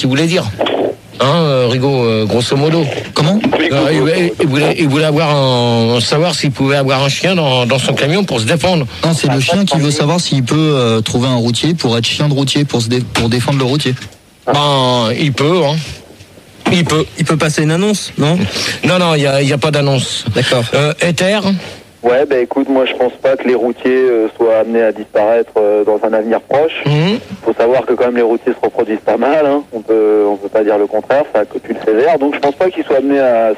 qu'il voulait dire. Rigaud, grosso modo. Comment ? Il voulait savoir s'il pouvait avoir un chien dans son camion pour se défendre. Non, c'est le chien qui veut savoir s'il peut trouver un routier pour être chien de routier, pour défendre le routier. Il peut, hein. Il peut passer une annonce, non ? Non, il y a pas d'annonce. D'accord. Ether ? Ouais, écoute, moi je pense pas que les routiers soient amenés à disparaître dans un avenir proche. Faut savoir que quand même les routiers se reproduisent pas mal, hein. On peut pas dire le contraire, ça accopule sévère. Donc je pense pas qu'ils soient amenés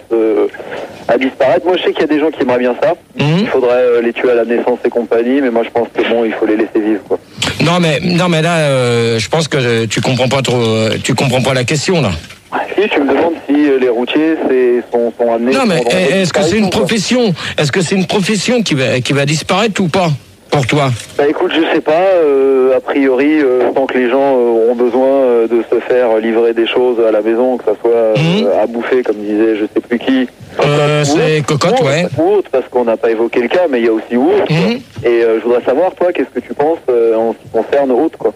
à disparaître. Moi je sais qu'il y a des gens qui aimeraient bien ça. Il faudrait les tuer à la naissance et compagnie, mais moi je pense que il faut les laisser vivre, quoi. Non mais là je pense que tu comprends pas la question là. Si tu me demandes si les routiers sont amenés. Non mais est-ce que c'est une profession ? Est-ce que c'est une profession qui va disparaître ou pas pour toi ? Écoute, je sais pas. A priori, tant que les gens auront besoin de se faire livrer des choses à la maison, que ça soit à bouffer, comme disait je sais plus qui. C'est cocotte, ouais. Ou autre, parce qu'on n'a pas évoqué le cas, mais il y a aussi autre. Et je voudrais savoir, toi, qu'est-ce que tu penses en ce qui concerne autre, quoi.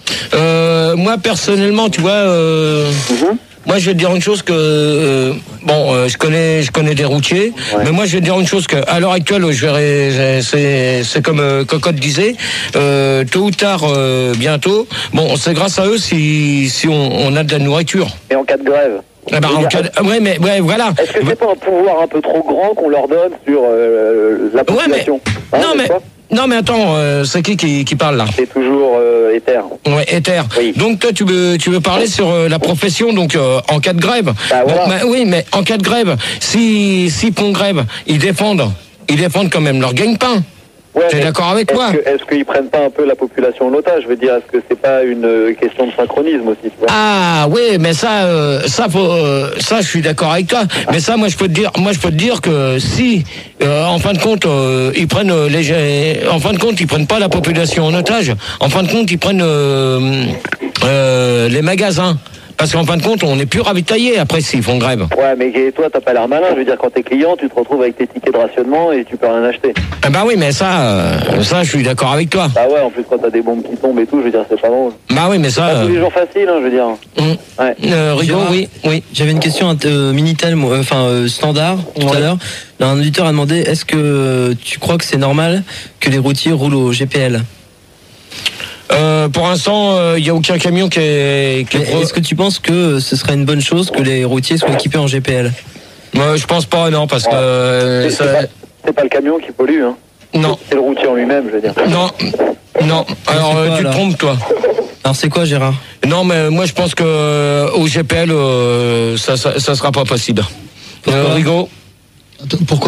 Moi personnellement, tu vois. Moi, je vais te dire une chose que je connais des routiers, mais moi, je vais te dire une chose que à l'heure actuelle, c'est comme Cocotte disait, tôt ou tard, bientôt. Bon, c'est grâce à eux si on a de la nourriture. Et en cas de grève. Voilà. Est-ce que c'est pas un pouvoir un peu trop grand qu'on leur donne sur la population ? Non mais attends, c'est qui parle là ? C'est toujours Ether. Ouais, Ether. Oui. Donc toi tu veux parler sur la profession, donc en cas de grève. Voilà. Oui, mais en cas de grève, si font grève, ils défendent quand même leur gagne-pain. Ouais, t'es d'accord avec moi ? Est-ce qu'ils prennent pas un peu la population en otage ? Je veux dire, est-ce que c'est pas une question de synchronisme aussi, tu vois ? Ah oui, mais ça je suis d'accord avec toi. Mais ça, moi je peux te dire que si en fin de compte ils prennent ils prennent pas la population en otage. En fin de compte, ils prennent les magasins. Parce qu'en fin de compte, on n'est plus ravitaillé après s'ils font grève. Ouais, mais toi, t'as pas l'air malin. Je veux dire, quand t'es client, tu te retrouves avec tes tickets de rationnement et tu peux rien acheter. Oui, mais ça, je suis d'accord avec toi. Ouais, en plus, quand t'as des bombes qui tombent et tout, je veux dire, c'est pas drôle. Oui, mais ça. C'est pas tous les jours facile, je veux dire. Rigaud, oui. J'avais une question Minitel, standard, tout à l'heure. Un auditeur a demandé, est-ce que tu crois que c'est normal que les routiers roulent au GPL ? Pour l'instant, il n'y a aucun camion qui est Est-ce que tu penses que ce serait une bonne chose que les routiers soient équipés en GPL ? Je pense pas, non, parce que... C'est pas le camion qui pollue, hein. Non. C'est le routier en lui-même, je veux dire. Non. Alors, tu te trompes, toi. Alors, c'est quoi, Gérard ? Non, mais moi, je pense que au GPL, ça sera pas possible. Rigaud ? Pourquoi ?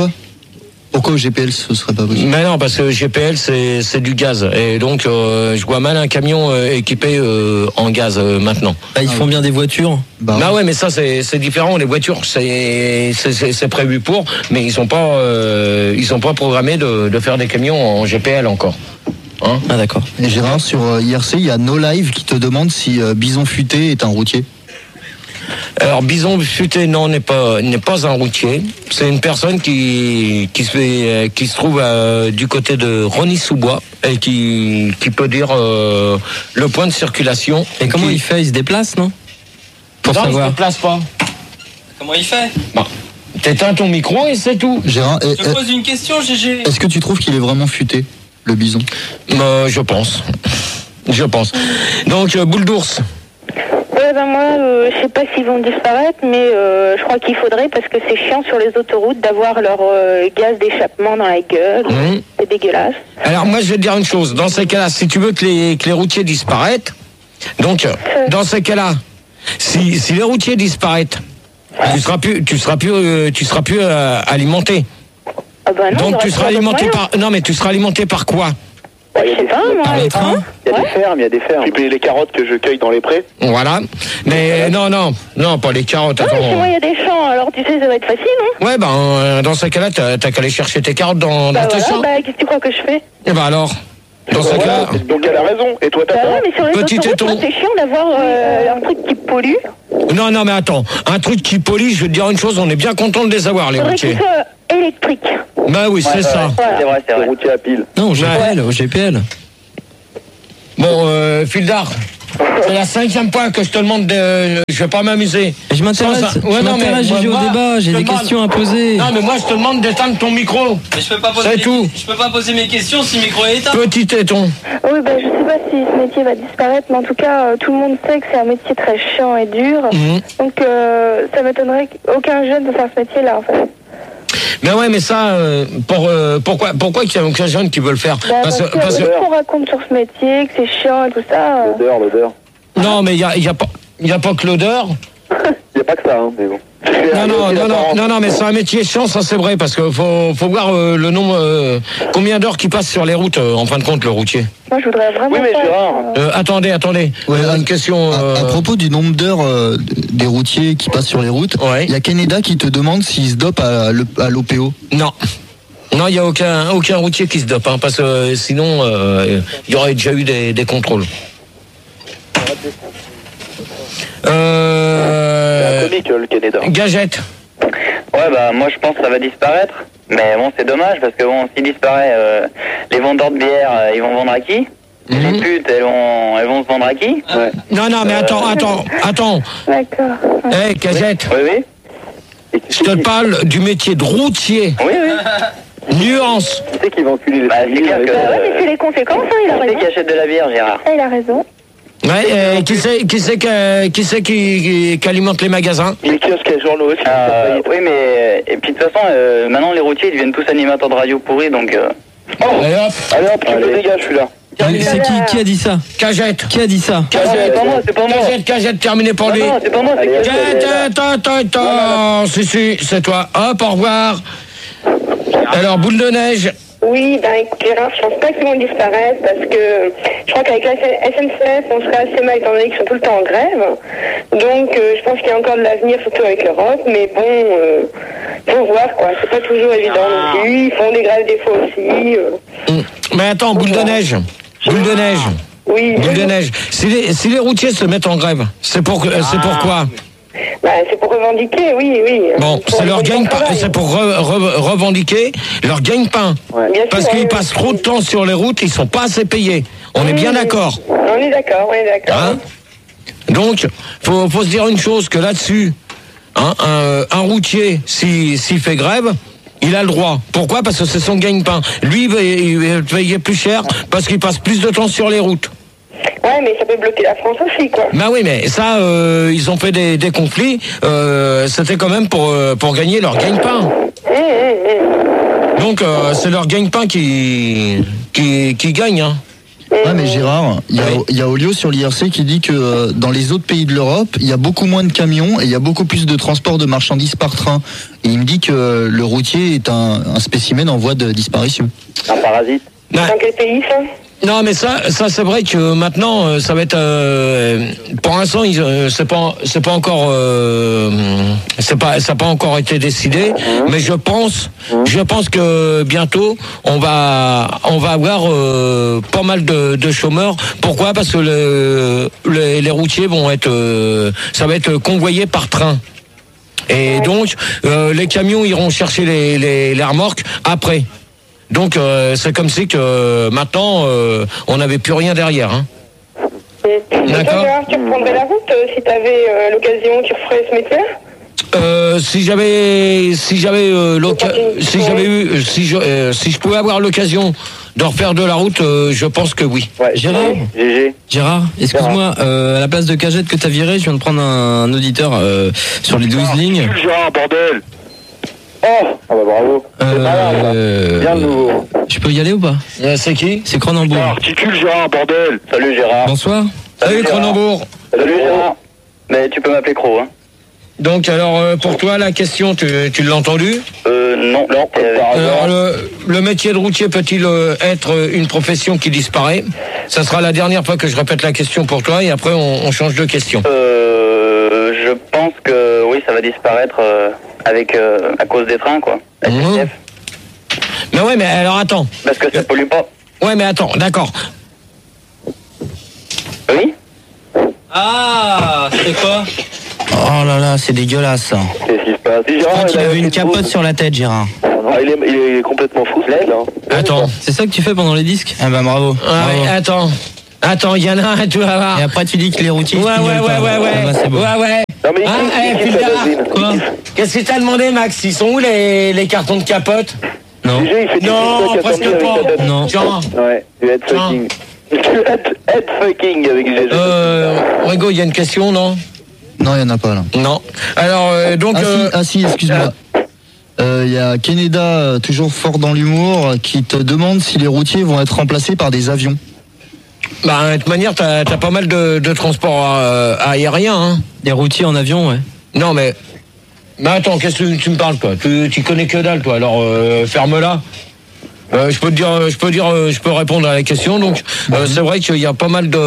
Pourquoi au GPL ce serait pas possible ? Mais non, parce que GPL c'est du gaz et donc je vois mal un camion équipé en gaz maintenant. Ils font bien des voitures. Ouais, mais ça c'est différent. Les voitures c'est prévu pour, mais ils sont pas programmés de faire des camions en GPL encore. Hein ? D'accord. Et Gérard, sur IRC, il y a No Live qui te demande si Bison Futé est un routier. Alors Bison Futé n'est pas un routier. C'est une personne qui se trouve du côté de Rosny-sous-Bois et qui peut dire le point de circulation. Et comment il fait ? Il se déplace, non ? Il se déplace pas. Comment il fait ? T'éteins ton micro et c'est tout. Gérard, je te pose une question, GG. Est-ce que tu trouves qu'il est vraiment futé, le bison ? Je pense. Donc boule d'ours. Moi, je sais pas s'ils vont disparaître, mais je crois qu'il faudrait, parce que c'est chiant sur les autoroutes d'avoir leur gaz d'échappement dans la gueule. C'est dégueulasse. Alors moi, je vais te dire une chose. Dans ces cas-là, si tu veux que les routiers disparaissent, donc dans ces cas-là, si les routiers disparaissent, tu seras plus alimenté. Non, donc tu seras alimenté par. Non, mais tu seras alimenté par quoi ? Je sais pas, moi, les trains. Il y a des fermes. Tu payes les carottes que je cueille dans les prés. Voilà. Mais non, pas les carottes. Non, mais chez moi, il y a des champs, alors tu sais, ça va être facile, non ? Ouais, dans ces cas-là, t'as qu'à aller chercher tes carottes dans tes champs. Qu'est-ce que tu crois que je fais ? Alors dans ce cas... Donc elle a raison. Et toi, t'as ouais, mais sur les autoroutes, c'est chiant d'avoir un truc qui pollue. Non, mais attends. Un truc qui pollue, je vais te dire une chose, on est bien content de les avoir, les routiers. Il faudrait qu'il soit électrique. Oui, c'est ça. C'est vrai. Routier à pile. Non, au GPL. Bon, Fildar, C'est la 5e fois que je te demande de... Je vais pas m'amuser. Je m'intéresse, j'ai au débat, j'ai des questions à poser. Non, mais moi, je te demande d'éteindre ton micro. Mais je peux pas poser je peux pas poser mes questions si le micro est éteint. Petit téton. Oui, je sais pas si ce métier va disparaître, mais en tout cas, tout le monde sait que c'est un métier très chiant et dur. Donc, ça m'étonnerait qu'aucun jeune ne fasse ce métier-là, en fait. Mais ouais, mais ça, pourquoi qu'il y a aucun jeune qui veut le faire? Parce que on raconte sur ce métier, que c'est chiant et tout ça. L'odeur. Non, mais il y a pas que l'odeur. Il n'y a pas que ça, hein, mais bon. Non, mais c'est un métier chiant, ça c'est vrai, parce qu'il faut voir le nombre, combien d'heures qui passent sur les routes, en fin de compte, le routier. Moi, je voudrais vraiment. Oui, mais Gérard. Attendez. Ouais, une question. À propos du nombre d'heures des routiers qui passent sur les routes, il y a Canada qui te demande s'ils se dopent à l'OPO. Non, il n'y a aucun routier qui se dope, hein, parce que sinon, il y aurait déjà eu des contrôles. C'est un comique, le Canada. Gagette. Ouais, moi je pense que ça va disparaître. Mais bon, c'est dommage parce que bon, s'il disparaît, les vendeurs de bière, ils vont vendre à qui? Les putes, elles vont se vendre à qui? Non, mais attends. D'accord. Gagette. Oui. Je te parle du métier de routier. Oui. Qui Nuance. c'est qui va enculer les C'est clair que... mais c'est les conséquences, hein, il a Qui c'est raison. qui achète de la bière, Gérard? Il a raison. Ouais, qui c'est qui alimente les magasins? Les kiosques et journaux aussi. Oui, mais... Et puis de toute façon, maintenant les routiers, ils deviennent tous animateurs de radio pourris, donc... Allez hop, tu me dégages, je suis là. C'est qui a dit ça? Cagette. Qui a dit ça? C'est pas moi. Cagette, terminé pour lui. Non, c'est pas moi, c'est Cagette, attends. Si, c'est toi. Hop, au revoir. Alors, boule de neige. Oui, écoute, Gérard, je pense pas qu'ils vont disparaître parce que je crois qu'avec la SNCF, on serait assez mal étant donné qu'ils sont tout le temps en grève. Donc, je pense qu'il y a encore de l'avenir, surtout avec l'Europe. Mais bon, faut voir, quoi. C'est pas toujours évident non plus. Ils font des grèves des fois aussi. Mais attends, boule de neige. Oui. Boule de neige. Si les routiers se mettent en grève, c'est pourquoi? C'est pour revendiquer, oui. Bon, c'est leur gagne-pain. C'est pour revendiquer leur gagne-pain. Ouais. Parce qu'ils passent trop de temps sur les routes, ils sont pas assez payés. On est bien d'accord. On est d'accord. Hein? Donc, faut se dire une chose, que là-dessus, hein, un routier, s'il fait grève, il a le droit. Pourquoi? Parce que c'est son gagne-pain. Lui, il va payer plus cher parce qu'il passe plus de temps sur les routes. Ouais, mais ça peut bloquer la France aussi, quoi. Ben oui, mais ça, ils ont fait des conflits. C'était quand même pour gagner leur gagne-pain. Donc, c'est leur gagne-pain qui gagne, hein. Ouais, mais Gérard, il y a Olio sur l'IRC qui dit que dans les autres pays de l'Europe, il y a beaucoup moins de camions et il y a beaucoup plus de transport de marchandises par train. Et il me dit que le routier est un spécimen en voie de disparition. Un parasite. Ouais. Dans quel pays, ça? Non, mais ça c'est vrai que maintenant ça va être pour l'instant c'est pas encore ça n'a pas encore été décidé, mais je pense que bientôt on va avoir pas mal de chômeurs. Pourquoi? Parce que les routiers vont être ça va être convoyé par train. Et donc les camions iront chercher les remorques après. Donc c'est comme si que maintenant on n'avait plus rien derrière. Hein. D'accord. Tu reprendrais la route si tu avais l'occasion, tu referais ce métier? Si je pouvais avoir l'occasion de refaire de la route, je pense que oui. Ouais. Gérard, excuse-moi, à la place de Cagette que t'as viré, je viens de prendre un auditeur sur les 12 lignes. Gérard, bordel. Oh, bah bravo. C'est malin, bien nouveau. Je peux y aller ou pas? C'est qui? C'est Cronenbourg. Articule Gérard, bordel. Salut Gérard. Bonsoir. Salut Cronenbourg. Salut Gérard. Mais tu peux m'appeler Cro, hein. Donc alors pour toi la question, tu l'as entendu? Non. Alors, le métier de routier peut-il être une profession qui disparaît? Ça sera la dernière fois que je répète la question pour toi et après on change de question. Je pense que oui, ça va disparaître à cause des trains, quoi. SNCF. Mais ouais, mais alors attends. Parce que ça pollue pas. Ouais, mais attends, d'accord. Oui. Ah, c'est quoi? Oh là là, c'est dégueulasse ça. Qu'est-ce qui se passe? Je crois qu'il avait une capote sur la tête, Gérard. Ah, il est complètement fou, ce mec, là. Attends. C'est ça que tu fais pendant les disques? Ah bah bravo. Ah, ouais, attends. Attends, il y en a un, tu vas voir. Et après, tu dis que les routiers. Ouais. C'est bon. Ouais. Non, mais Quoi? Qu'est-ce que t'as demandé, Max? Ils sont où les cartons de capote? Non. DJ, il fait du Non, TikTok à presque 100 000 pas. avec sa tête. Non. Tiens. Ouais, du headfucking. Du headfucking avec GG. Rigo, il y a une question, non? Non, il n'y en a pas là. Non. Alors, donc... Si, excuse-moi. Il y a Keneda, toujours fort dans l'humour, qui te demande si les routiers vont être remplacés par des avions. Bah, de toute manière, t'as pas mal de transports aériens, hein. Des routiers en avion, ouais. Non, mais attends, qu'est-ce que tu me parles, toi? Tu connais que dalle, toi, alors ferme-la. Je peux répondre à la question. Donc, c'est vrai qu'il y a pas mal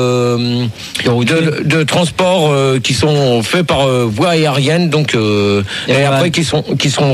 de transports qui sont faits par voie aérienne, donc et après qui sont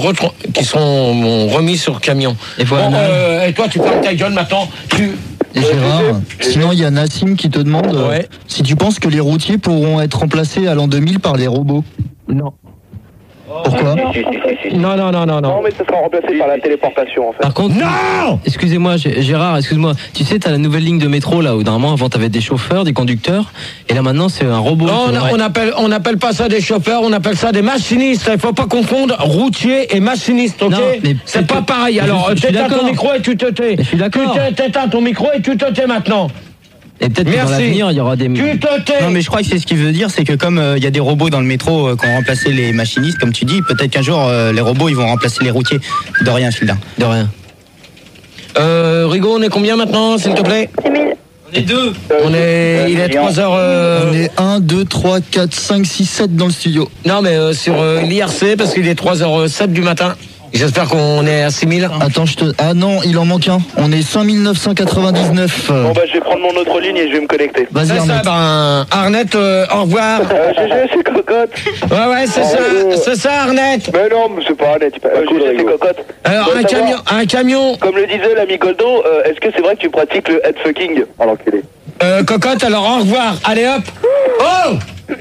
remis sur camion. Et voilà. Bon, et toi, tu parles ta gueule maintenant. Et Gérard, sinon il y a Nassim qui te demande si tu penses que les routiers pourront être remplacés à l'an 2000 par les robots. Non. Pourquoi? Non. Non, mais ça sera remplacé par la téléportation, en fait. Par contre, excusez-moi, Gérard, excuse-moi. Tu sais, t'as la nouvelle ligne de métro là où normalement avant t'avais des chauffeurs, des conducteurs, et là maintenant c'est un robot. Non, on appelle pas ça des chauffeurs, on appelle ça des machinistes. Il faut pas confondre routier et machiniste, ok? Non, mais c'est pas pareil. Alors, t'éteins ton micro et tu te tais. Je suis d'accord. T'éteins ton micro et tu te tais maintenant. Et peut-être que dans l'avenir, il y aura des... Tu te tais. Non, mais je crois que c'est ce qu'il veut dire, c'est que comme il y a des robots dans le métro qui ont remplacé les machinistes, comme tu dis, peut-être qu'un jour, les robots, ils vont remplacer les routiers. De rien, Philda. De rien. Rigo, on est combien maintenant, s'il te plaît? 6 000. On est deux. Il est 3h... On est 1, 2, 3, 4, 5, 6, 7 dans le studio. Non, mais sur l'IRC, parce qu'il est 3h07 du matin. J'espère qu'on est à 6000. Attends, Ah non, il en manque un. On est 5999. Bon, bah, je vais prendre mon autre ligne et je vais me connecter. Vas-y, C'est ça, Arnett. Arnett, au revoir. GG, c'est Cocotte. Ouais, c'est ça, Arnett. Mais non, mais c'est pas Arnett. GG, c'est Cocotte. Alors, un camion. Comme le disait l'ami Goldo, est-ce que c'est vrai que tu pratiques le headfucking? Oh, l'enculé. Cocotte, alors au revoir. Allez hop. Oh!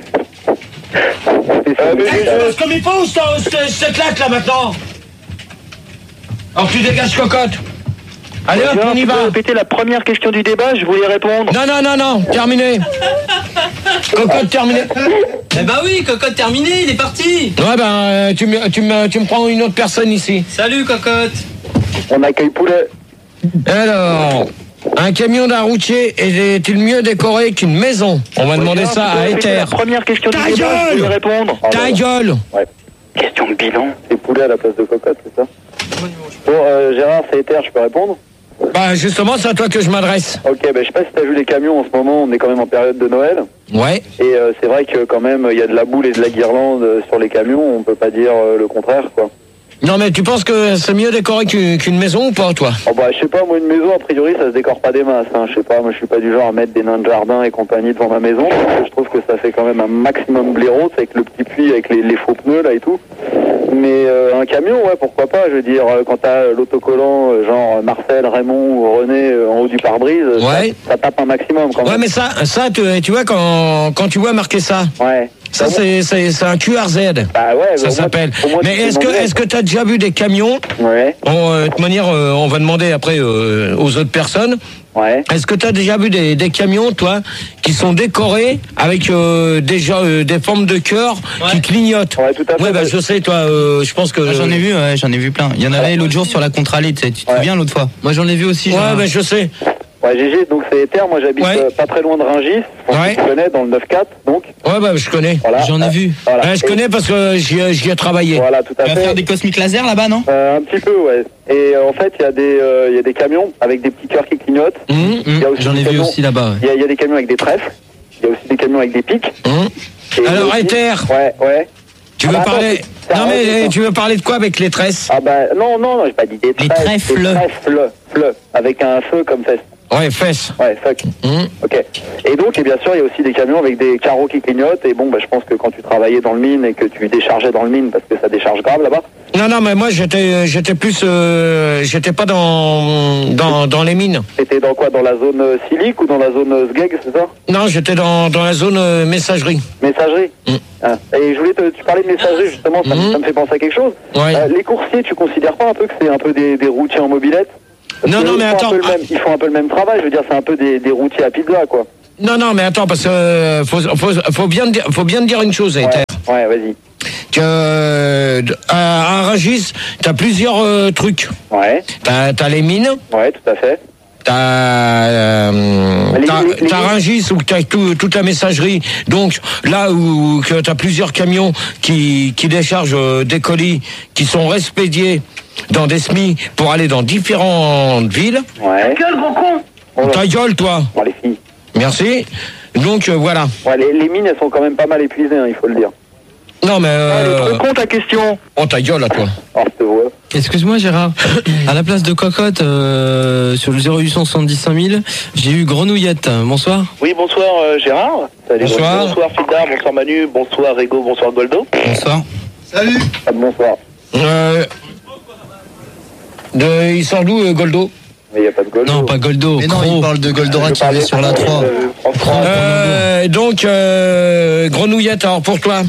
Comme il faut, je te claque là maintenant. Alors tu dégages, Cocotte. Allez hop, on y va. Répéter la première question du débat, je voulais répondre. Non, terminé. Cocotte, terminé. Eh bah oui, Cocotte terminé, il est parti. Ouais, ben, tu me prends une autre personne ici. Salut, Cocotte. On accueille Poulet. Alors, un camion d'un routier est-il mieux décoré qu'une maison? On va demander ça à Ether. La première question du Ta débat, je voulais gueule. répondre. Ta gueule. Ouais. Question de bilan. C'est Poulet à la place de Cocotte, c'est ça? Bon, Gérard, c'est Ether, je peux répondre? Bah, justement, c'est à toi que je m'adresse. Ok, je sais pas si t'as vu les camions en ce moment, on est quand même en période de Noël. Ouais. Et c'est vrai que quand même, il y a de la boule et de la guirlande sur les camions, on peut pas dire le contraire, quoi. Non, mais tu penses que c'est mieux décoré qu'une maison ou pas, toi? Oh je sais pas, moi une maison, a priori, ça se décore pas des masses, hein. Je sais pas, moi je suis pas du genre à mettre des nains de jardin et compagnie devant ma maison, parce que je trouve que ça fait quand même un maximum blaireau, avec le petit puits, avec les faux pneus, là, et tout. Mais un camion, ouais, pourquoi pas, je veux dire, quand t'as l'autocollant, genre Marcel, Raymond ou René en haut du pare-brise, Ouais. ça tape un maximum, quand même. Ouais, mais ça tu vois, quand tu vois marquer ça, Ouais. ça c'est un QRZ. Bah ouais, Ça s'appelle. Mais est-ce que tu as déjà vu des camions? Ouais, De toute manière, on va demander après aux autres personnes. ouais. Est-ce que tu as déjà vu des camions, toi, qui sont décorés avec des formes de cœur qui clignotent? Ouais, tout à fait. Ouais, bah je sais, toi, je pense que... J'en ai vu plein. Il y en avait l'autre jour sur la contre-allée, tu te souviens l'autre fois? Moi j'en ai vu aussi. Ouais, Gérard. bah je sais. Ouais, GG, donc c'est Ether, moi j'habite pas très loin de Rungis, Ouais. tu connais, dans le 9-4, donc. Ouais, bah je connais. Voilà. J'en ai vu. Voilà. Ouais, je connais parce que j'y ai travaillé. Voilà, tout à Tu vas fait. faire des cosmiques laser là-bas, non? Un petit peu, ouais. Et en fait, il y a des camions avec des petits cœurs qui clignotent. Il y a aussi J'en ai des vu camions- aussi là-bas. Ouais. Il y a des camions avec des trèfles. Il y a aussi des camions avec des pics. Et Alors, aussi- Ether, Ouais. tu veux Ah, parler... attends, c'est Non, arrête, mais ça. tu veux parler de quoi avec les tresses? Ah bah, non, j'ai pas dit des Les trèfles. trèfles. Des trèfles, avec un feu comme fesse. Ouais, fesses. Ouais, fuck. Ok. Et donc, et bien sûr, il y a aussi des camions avec des carreaux qui clignotent. Et bon, je pense que quand tu travaillais dans le mine et que tu déchargeais dans le mine, parce que ça décharge grave là-bas. Non, mais moi j'étais plus, j'étais pas dans les mines. C'était dans quoi? Dans la zone silic ou dans la zone sgeg, c'est ça? Non, j'étais dans la zone messagerie. Messagerie. Ah. Et je voulais tu parlais de messagerie, justement, ça me fait penser à quelque chose. Ouais. Les coursiers, tu considères pas un peu que c'est un peu des routiers en mobilette? Non, mais attends. Ils font un peu le même travail, je veux dire, c'est un peu des routiers à pizza, quoi. Non, mais attends, parce que faut bien te dire une chose, Ether. Ouais, vas-y. Que à Rungis, t'as plusieurs trucs. Ouais. T'as les mines. Ouais, tout à fait. T'as Rungis où t'as toute la messagerie. Donc là où que t'as plusieurs camions qui déchargent des colis qui sont expédiés dans des SMI pour aller dans différentes villes. Ouais. Ta gueule, gros con. Ta gueule, toi. Bon, les filles. Merci. Donc voilà. Ouais, les mines, elles sont quand même pas mal épuisées, hein, il faut le dire. Non mais. Elle est trop con ta question. Oh ta gueule à toi. Oh, je te vois. Excuse-moi Gérard, à la place de Cocotte, sur le 0870 5000, j'ai eu Grenouillette. Bonsoir. Oui, bonsoir Gérard. Salut. Bonsoir. Bonsoir Fildar, bonsoir Manu, bonsoir Rego, bonsoir Goldo. Bonsoir. Salut. Ah, bonsoir. Il sort d'où Goldo? Mais il n'y a pas de Goldo. Non, pas Goldo. Mais non, il parle de Goldorak qui est sur la 3. Donc Grenouillette alors pour toi.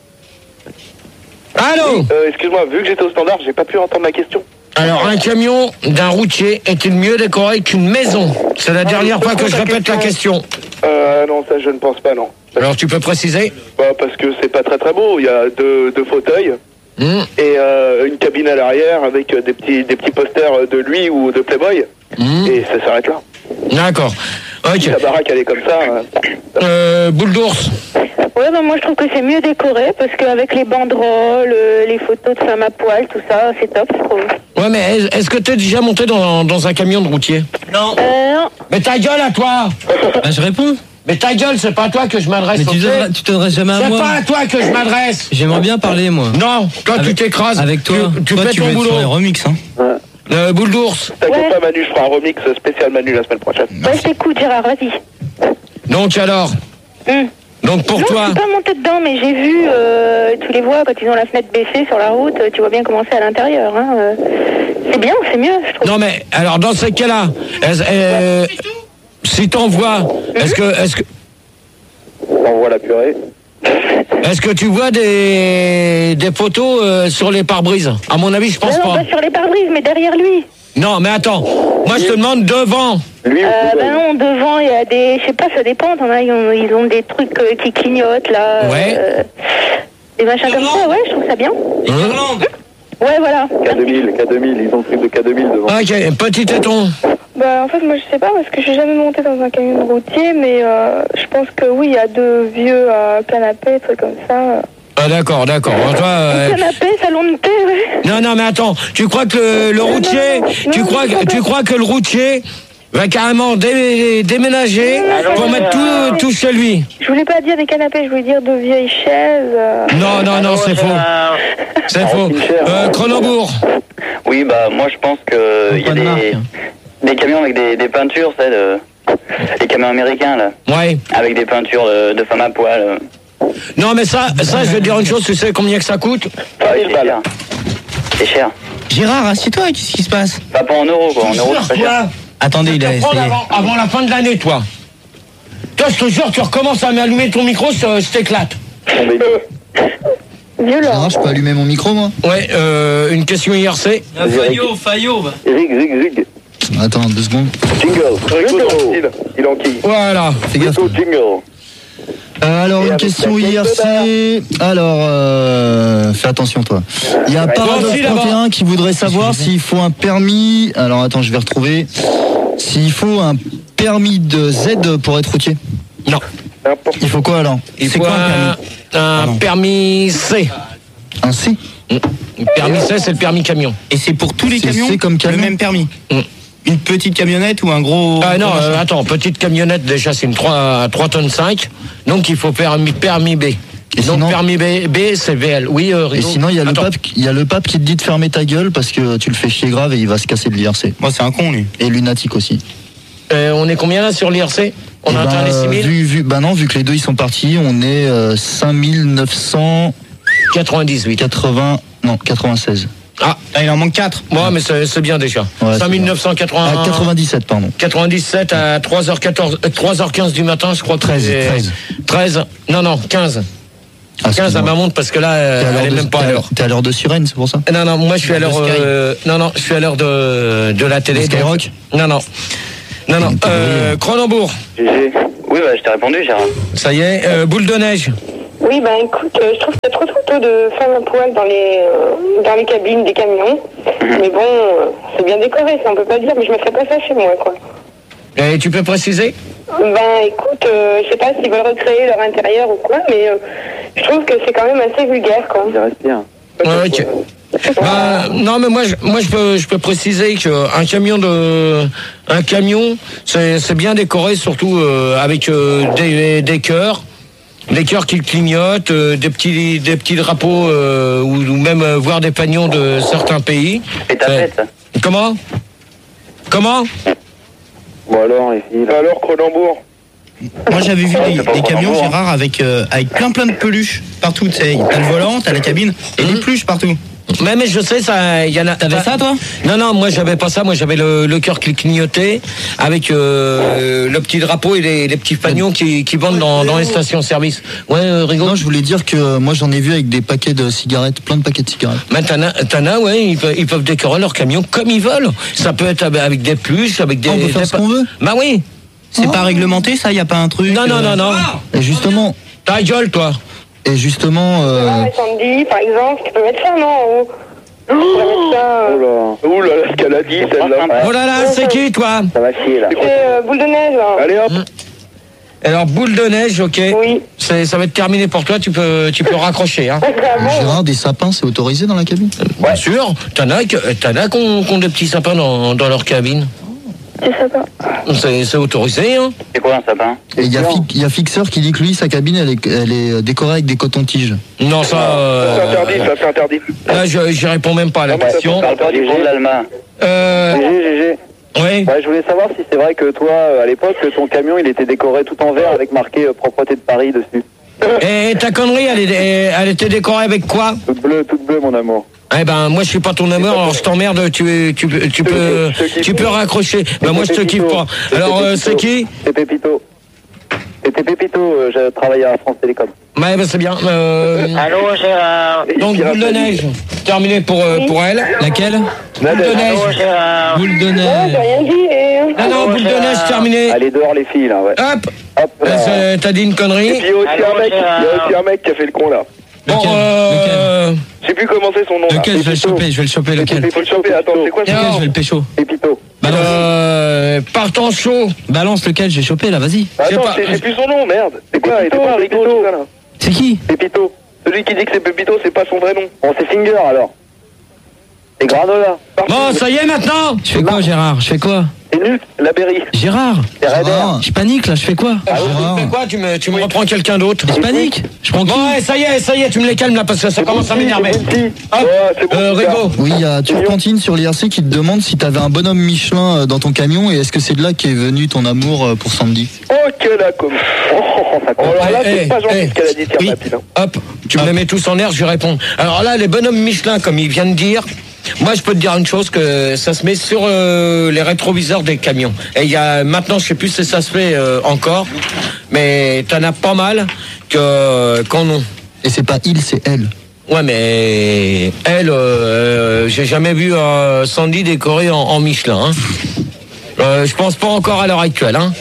Allô. Excuse-moi, vu que j'étais au standard, j'ai pas pu entendre la question. Alors, un camion d'un routier est-il mieux décoré qu'une maison? C'est la dernière fois que je répète la question. Non, ça je ne pense pas, non. Alors, tu peux préciser? Parce que c'est pas très très beau. Il y a deux fauteuils et une cabine à l'arrière avec des petits posters de lui ou de Playboy. Et ça s'arrête là. D'accord. Ok. La baraque elle est comme ça. Boule d'ours. Ouais, bah moi je trouve que c'est mieux décoré parce qu'avec les banderoles, les photos de femmes à poil, tout ça, c'est top, je trouve. Ouais, mais est-ce que t'es déjà monté dans un camion de routier? Non. Mais ta gueule à toi. Bah, je réponds. Mais ta gueule, c'est pas à toi que je m'adresse. Mais tu t'adresses jamais à moi. C'est pas à toi que je m'adresse. J'aimerais bien parler, moi. Non, toi tu t'écrases. Avec toi. Tu toi, fais tu ton veux être boulot. sur les remix, hein. Boule d'ours. T'inquiète pas Manu, je ferai un remix spécial Manu la semaine prochaine. Ouais, je t'écoute, Gérard, vas-y. Donc alors. Donc pour non, toi. je suis pas montée dedans, mais j'ai vu, tu les vois quand ils ont la fenêtre baissée sur la route, tu vois bien comment c'est à l'intérieur. Hein. C'est bien, c'est mieux, je trouve. Non mais alors dans ces cas-là, si t'en vois, est-ce que On voit la purée. est-ce que tu vois des photos sur les pare-brises? À mon avis, je pense non, pas. pas sur les pare-brises, mais derrière lui. Non, mais attends. Moi, je te demande devant. Lui non, devant, il y a des... Je sais pas, ça dépend. T'en as, ils ont des trucs qui clignotent, là. Ouais. Des machins comme ça, ouais, je trouve ça bien. Ouais, voilà. K2000, ils ont le truc de K2000 devant. Ok, petit téton. Bah en fait moi je sais pas parce que je suis jamais montée dans un camion de routier mais je pense que oui il y a deux vieux canapés, trucs comme ça. Ah d'accord. Toi, Canapé, salon de thé, ouais. Non, mais attends. Tu crois que le routier, tu crois que le routier va carrément déménager pour mettre tout chez lui? Je voulais pas dire des canapés, je voulais dire de vieilles chaises. Non, c'est faux. C'est faux. Chronobourg. Oui, bah moi je pense que il y a des camions avec des peintures, c'est les camions américains là. Ouais. Avec des peintures de femmes à poil. Non mais ça je vais te dire une chose, tu sais combien que ça coûte? C'est cher. C'est cher. Gérard, assieds-toi, qu'est-ce qui se passe? Pas en euros quoi, en euros c'est pas cher. Attendez, il a essayé. Avant la fin de l'année, toi. Toi, je te jure, tu recommences à m'allumer ton micro, je t'éclate. Gérard, je peux allumer mon micro, moi? Ouais, une question IRC. Fayot. Zig. Attends, 2 secondes. Jingle. Il est en quille. Voilà. Fais gaffe. Jingle. Alors, une question IRC. Alors, fais attention, toi. Il y a Paradox 31 qui voudrait savoir s'il faut un permis. Alors, attends, je vais retrouver. S'il faut un permis de Z pour être routier. Non. Il faut quoi alors? C'est quoi un permis C? Un C? Permis C, c'est le permis camion. Et c'est pour tous les camions C comme camion. le même permis. Une petite camionnette ou un gros... Ah non, attends, petite camionnette, déjà, c'est une 3 tonnes 5. Donc, il faut faire un permis B. Et donc, sinon, permis B, c'est VL. Oui, Rigo. Et sinon, il y a le pape qui te dit de fermer ta gueule parce que tu le fais chier grave et il va se casser de l'IRC. Moi, c'est un con, lui. Et lunatique aussi. On est combien là sur l'IRC? On a atteint les 6000? Vu que les deux ils sont partis, on est 5998. 96. Ah, il en manque 4. Ouais, mais c'est bien déjà. Ouais, 5980. 97, pardon. 97 à 3h15 du matin, je crois que 13. 13. Non, 15. 15 à ma montre parce que là, elle est même pas à l'heure. T'es à l'heure de sirène, c'est pour ça? Non, moi je suis à l'heure. Je suis à l'heure de la télé. Skyrock? Non. Cronenbourg. GG. Oui, je t'ai répondu, Gérard. Ça y est, boule de neige. Oui, écoute, je trouve qu'il y a trop de photos de femmes à poil dans les cabines des camions. Mais bon, c'est bien décoré, ça on peut pas dire, mais je me ferais pas ça chez moi, quoi. Et tu peux préciser? Écoute, je sais pas s'ils veulent recréer leur intérieur ou quoi, mais je trouve que c'est quand même assez vulgaire, quoi. Ça reste bien. Ok. Non, mais moi je peux préciser qu'un camion c'est bien décoré, surtout avec des cœurs. Des cœurs qui clignotent, des petits drapeaux ou même voir des panions de certains pays. Et ta fête. Comment? Bon alors, les filles. Alors, Cronenbourg. Moi j'avais vu des camions, Gérard, avec plein de peluches partout, tu sais. T'as le volant, t'as la cabine et des peluches partout. Mais je sais, ça, y en a. T'avais ça, toi? Non, moi j'avais pas ça. Moi j'avais le cœur qui clignotait avec le petit drapeau et les petits panions qui vendent dans les stations-service. Ouais, Rigaud. Non, je voulais dire que moi j'en ai vu avec des paquets de cigarettes, plein de paquets de cigarettes. Mais t'en as, ouais, ils peuvent décorer leur camion comme ils veulent. Ça peut être avec des pluches, avec des. On peut faire ce qu'on veut. Bah oui. C'est pas réglementé, ça? Y a pas un truc? Non. Et justement. Ta gueule, toi. Et justement. Sandy, par exemple, tu peux mettre ça, non? Ouh là, ce qu'elle a dit, celle-là. Oh là là, c'est qui, toi? Ça va chier, là. C'est boule de neige, là. Allez, hop. Alors, boule de neige, ok. Oui. Ça va être terminé pour toi, tu peux raccrocher, hein. Gérard, des sapins, c'est autorisé dans la cabine? Bien sûr. T'en as qui ont des petits sapins dans leur cabine. C'est sympa. C'est autorisé, hein. C'est quoi un sapin? Et il y a Fixeur qui dit que lui, sa cabine, elle est décorée avec des cotons-tiges. Non, ça. C'est interdit. Là, j'y réponds même pas à la question. Parle pas du fond de l'Alma. GG. Oui. Je voulais savoir si c'est vrai que toi, à l'époque, ton camion, il était décoré tout en vert avec marqué Propreté de Paris dessus. Et ta connerie, elle était décorée avec quoi? Toute bleue, mon amour. Eh ben, moi, je suis pas ton amour, alors je t'emmerde, tu peux raccrocher. Ben, moi, je te kiffe pas. Alors, c'est qui? C'est Pépito. C'était Pépito, je travaillais à France Télécom. Ouais, ben, c'est bien. Allô, Gérard. Donc, boule de neige. Terminé pour elle. Laquelle? Boule de neige. Boule de neige. J'ai rien dit. Non, boule de neige, terminé. Allez, dehors, les filles, là, ouais. Hop. Hop. T'as dit une connerie. Et puis il y a aussi un mec qui a fait le con, là. Bon, Je sais plus comment c'est son nom. Lequel? Je vais le choper, lequel? Il faut le choper, attends, c'est quoi ça? Lequel? Je vais le pécho. Pépito. Partant chaud. Balance lequel? Je vais choper, là, vas-y. Attends, c'est plus son nom, merde. C'est quoi? Il était pas Rigaud, tout ça, là. C'est qui? Pépito. Celui qui dit que c'est Pépito, c'est pas son vrai nom. Bon, c'est Finger, alors. C'est Granola. Bon, ça y est, maintenant. Je fais quoi, Gérard? Je fais quoi? C'est Nuc, la Berry. Gérard? C'est Raider. Je panique, là, je fais quoi? Tu fais quoi? Tu me reprends quelqu'un d'autre. Je panique. Je prends qui? Bon, ouais, ça y est, tu me les calmes là parce que ça commence à m'énerver. Hop, Rigaud. Oui, il y a Turpentine sur l'IRC qui te demande si t'avais un bonhomme Michelin dans ton camion et est-ce que c'est de là qu'est venu ton amour pour Sandy? Ok, d'accord. Alors là, c'est pas gentil ce qu'elle a dit, tiens, rapide. Hop, tu me les mets tous en l'air, je réponds. Alors là, les bonhommes Michelin, comme il vient de dire, moi je peux te dire une chose, que ça se met sur les rétroviseurs des camions. Et il y a maintenant, je sais plus si ça se fait encore, mais t'en as pas mal qu'en ont. Et c'est pas il, c'est elle. Ouais, mais elle, j'ai jamais vu Sandy décorée en Michelin. Hein. Je pense pas encore à l'heure actuelle. Hein.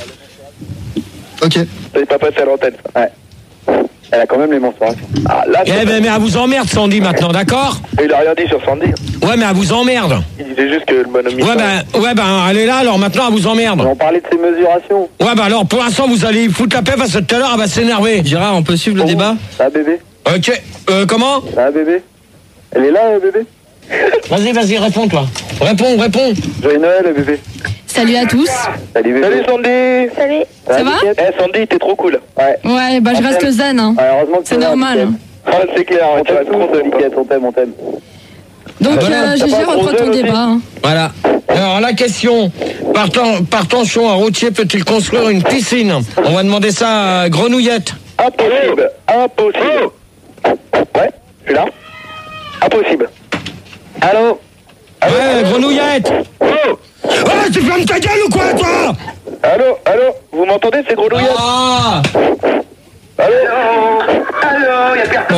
Ok. C'est pas passé à l'antenne, ça. Ouais. Elle a quand même les menstruations. Ah, là, mais elle vous emmerde, Sandy, maintenant, d'accord? il a rien dit sur Sandy. Ouais, mais elle vous emmerde. Il disait juste que le bonhomme... Ouais, elle est là, alors maintenant, elle vous emmerde. On parlait de ses mesurations. Ouais, alors, pour l'instant, vous allez foutre la paix parce que tout à l'heure, elle va s'énerver. Gérard, on peut suivre le débat? Ça va, bébé? Ok, comment? Ça va, bébé? Elle est là, bébé? Vas-y, réponds, toi. Réponds. Joyeux Noël, bébé. Salut à tous. Salut, bébé. Salut, Sandy. Salut. Ça va? Sandy, t'es trop cool. Ouais. Ouais, je reste zen. Hein. Ouais, heureusement que C'est normal. Ah, c'est clair, On tu vas t'aime, on t'aime. Donc, GG, reprends ton débat. Hein. Voilà. Alors, la question. Partant chaud, un routier peut-il construire une piscine? On va demander ça à Grenouillette. Impossible. Ouais, je suis là. Impossible. Allô? Ouais, Grenouillette. Ouais, tu fermes ta gueule ou quoi, toi? Allô? Vous m'entendez, c'est Grenouillette? Ah. Allô? Allô? Y'a personne?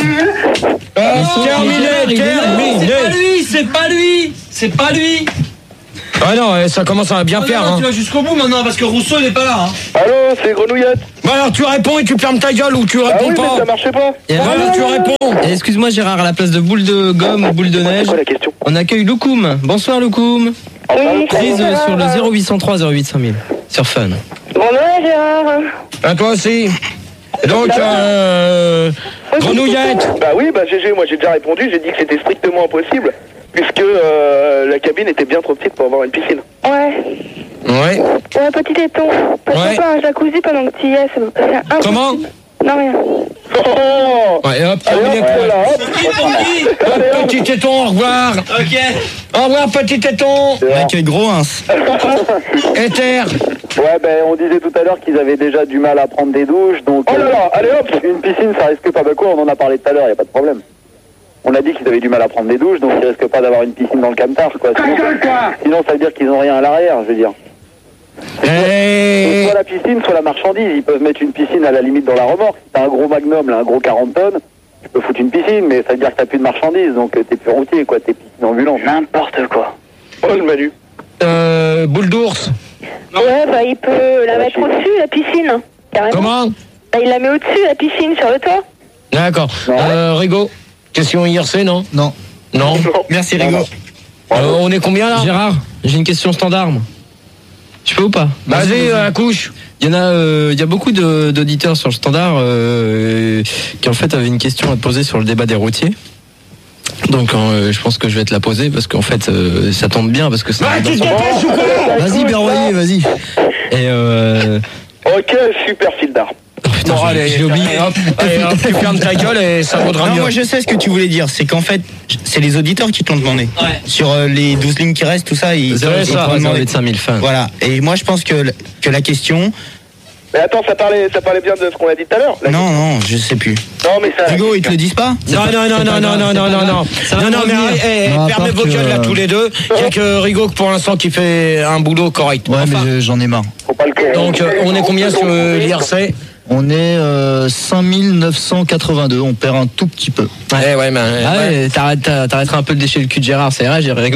Terminé. C'est pas lui. Ah non, ça commence à bien faire. Tu vas jusqu'au bout maintenant parce que Rousseau il est pas là. Hein. Allô, c'est Grenouillette. Bah alors tu réponds et tu fermes ta gueule ou tu réponds oui, pas. Mais ça marchait pas. Alors tu réponds. Et excuse-moi Gérard, à la place de boule de gomme ou boule de neige, C'est quoi la question? on accueille Loukoum. Bonsoir Loukoum. Oui, Prise sur le 0803 08 5000 sur Fun. Bonjour Gérard. À toi aussi. Donc, Grenouillette. Bah oui, bah GG, moi j'ai déjà répondu, j'ai dit que c'était strictement impossible, puisque la cabine était bien trop petite pour avoir une piscine. Ouais. Ouais. Ouais, petit téton. Pourquoi Ouais. pas un jacuzzi pendant que tu y es, c'est impossible. Comment? Non, rien. Oh Ouais, hop, Allez, terminé hop, pour là, hop. Hop, petit téton, au revoir. Ok. Au revoir, petit téton. On accueille Gros Ins. Ether. Ouais, ben on disait tout à l'heure qu'ils avaient déjà du mal à prendre des douches, donc... Oh là là, allez hop. Une piscine, ça risque pas de quoi, on en a parlé tout à l'heure, y a pas de problème. On a dit qu'ils avaient du mal à prendre des douches, donc ils risquent pas d'avoir une piscine dans le camtar, quoi. Sinon ça veut dire qu'ils ont rien à l'arrière, je veux dire. Et... Soit la piscine, soit la marchandise. Ils peuvent mettre une piscine à la limite dans la remorque. Si t'as un gros magnum, là, un gros 40 tonnes, tu peux foutre une piscine, mais ça veut dire que t'as plus de marchandise, donc t'es plus routier, quoi. T'es piscine ambulante. N'importe quoi. Oh le Manu. Boule d'ours. Ouais, bah il peut la mettre au-dessus, la piscine. Carrément. Comment? Bah il la met au-dessus, la piscine, sur le toit. D'accord. Rigo. Question IRC, non? Non. Non. Merci Rigo. On est combien là? Gérard, j'ai une question standard. Moi. Tu peux ou pas? Vas-y, accouche. Il y a beaucoup d'auditeurs sur le standard qui en fait avaient une question à te poser sur le débat des routiers. Donc je pense que je vais te la poser parce qu'en fait ça tombe bien parce que ça. Vas-y, Berroyer, vas-y. Et Ok, super fil d'art. putain, Bon, allez, j'ai oublié. Hop, tu fermes ta gueule et ça vaudra Non, mieux. moi je sais ce que tu voulais dire, c'est qu'en fait, c'est les auditeurs qui te l'ont demandé. Ouais. Sur les 12 lignes qui restent, tout ça, ils ça, ils t'ont demandé. 08 5000 fans. Voilà, et moi je pense que la question... Mais attends, ça parlait bien de ce qu'on a dit tout à l'heure. Non, je sais plus. Non, mais ça... Rigo, ils te le disent pas? Non, mais fermez vos gueules là tous les deux. Il n'y a que Rigo pour l'instant qui fait un boulot correct. Ouais, mais j'en ai marre. Faut pas le faire. Donc on est combien sur l'IRC? On est 5982, on perd un tout petit peu. Ouais, mais... Ah ouais, t'arrêteras un peu de lécher le cul de Gérard, c'est vrai, j'ai Rigo.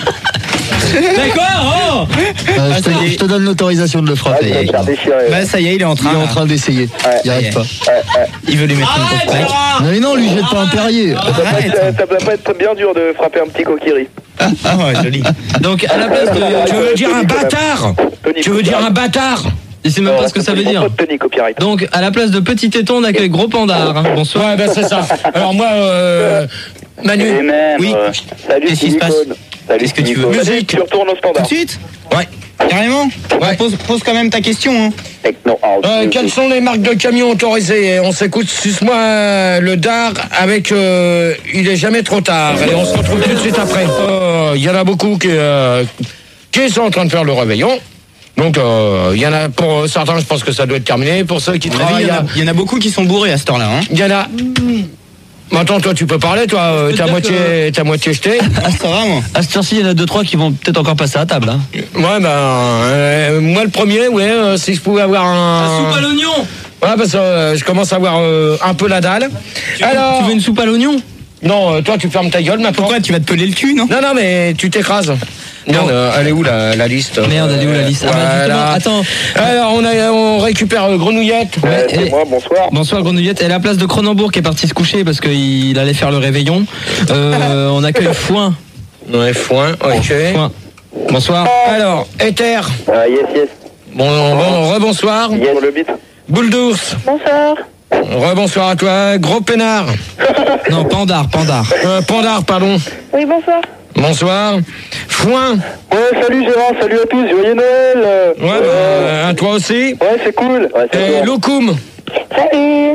D'accord, Je te donne l'autorisation de le frapper. Ouais, faire déchirer. Bah ça y est, il est en train d'essayer. Il n'y arrive pas. Il veut lui mettre une grosse plaque. Non, mais non, lui jette pas un Perrier. Ça doit pas être bien dur de frapper un petit coquillerie. Ah ouais, joli. Donc à la place de... Tu veux dire un bâtard? Tu veux dire un bâtard? Je sais même pas ce que ça veut dire. Tony Copyright. Donc à la place de petit téton, on accueille gros pandard. Hein. Bonsoir. Ouais, ben c'est ça. Alors moi, Manu. Et même, Oui. salut Qu'est-ce qui se passe? Silicone. Salut Qu'est-ce que tu veux? Silicone. Musique. Tu retournes au Tout standard. de suite? Ouais. Carrément? Ouais. Pose quand même ta question. Hein. Techno House. Quelles sont les marques de camions autorisées? On s'écoute Suce-moi le dard avec Il est jamais trop tard. Et on se retrouve tout de suite après. Il y en a beaucoup qui sont en train de faire le réveillon. Donc il y en a pour certains, je pense que ça doit être terminé. Pour ceux qui travaillent, Il y en a beaucoup qui sont bourrés à cette heure-là. Hein. il y en a. Attends, toi tu peux parler, toi, t'as moitié jeté. Ah, ça va, moi. À cette heure-ci, il y en a 2-3 qui vont peut-être encore passer à table. Hein. Ouais, moi le premier, si je pouvais avoir un... soupe à l'oignon. Ouais, parce que je commence à avoir un peu la dalle. Alors... Tu veux une soupe à l'oignon? Non, toi tu fermes ta gueule maintenant. Pourquoi tu vas te peler le cul, non? Non, mais tu t'écrases. Merde, elle est où la liste? Merde, elle est où la liste? Voilà. Attends. Alors on récupère Grenouillette. C'est moi, bonsoir. Bonsoir Grenouillette. Et à la place de Cronenbourg qui est parti se coucher parce qu'il allait faire le réveillon, on accueille Foin. Ouais, Foin, ok. Foin. Bonsoir. Alors, Ether. Yes. Bon, rebonsoir. Yes. Le beat. Boule d'ours. Bonsoir. Rebonsoir à toi. Gros peinard. Non, Pandard. Pandard, pardon. Oui, bonsoir. Bonsoir. Foin. Ouais, salut Gérard, salut à tous, joyeux Noël. Ouais, à toi aussi. Ouais, c'est cool. Ouais, Et Loukoum. Salut.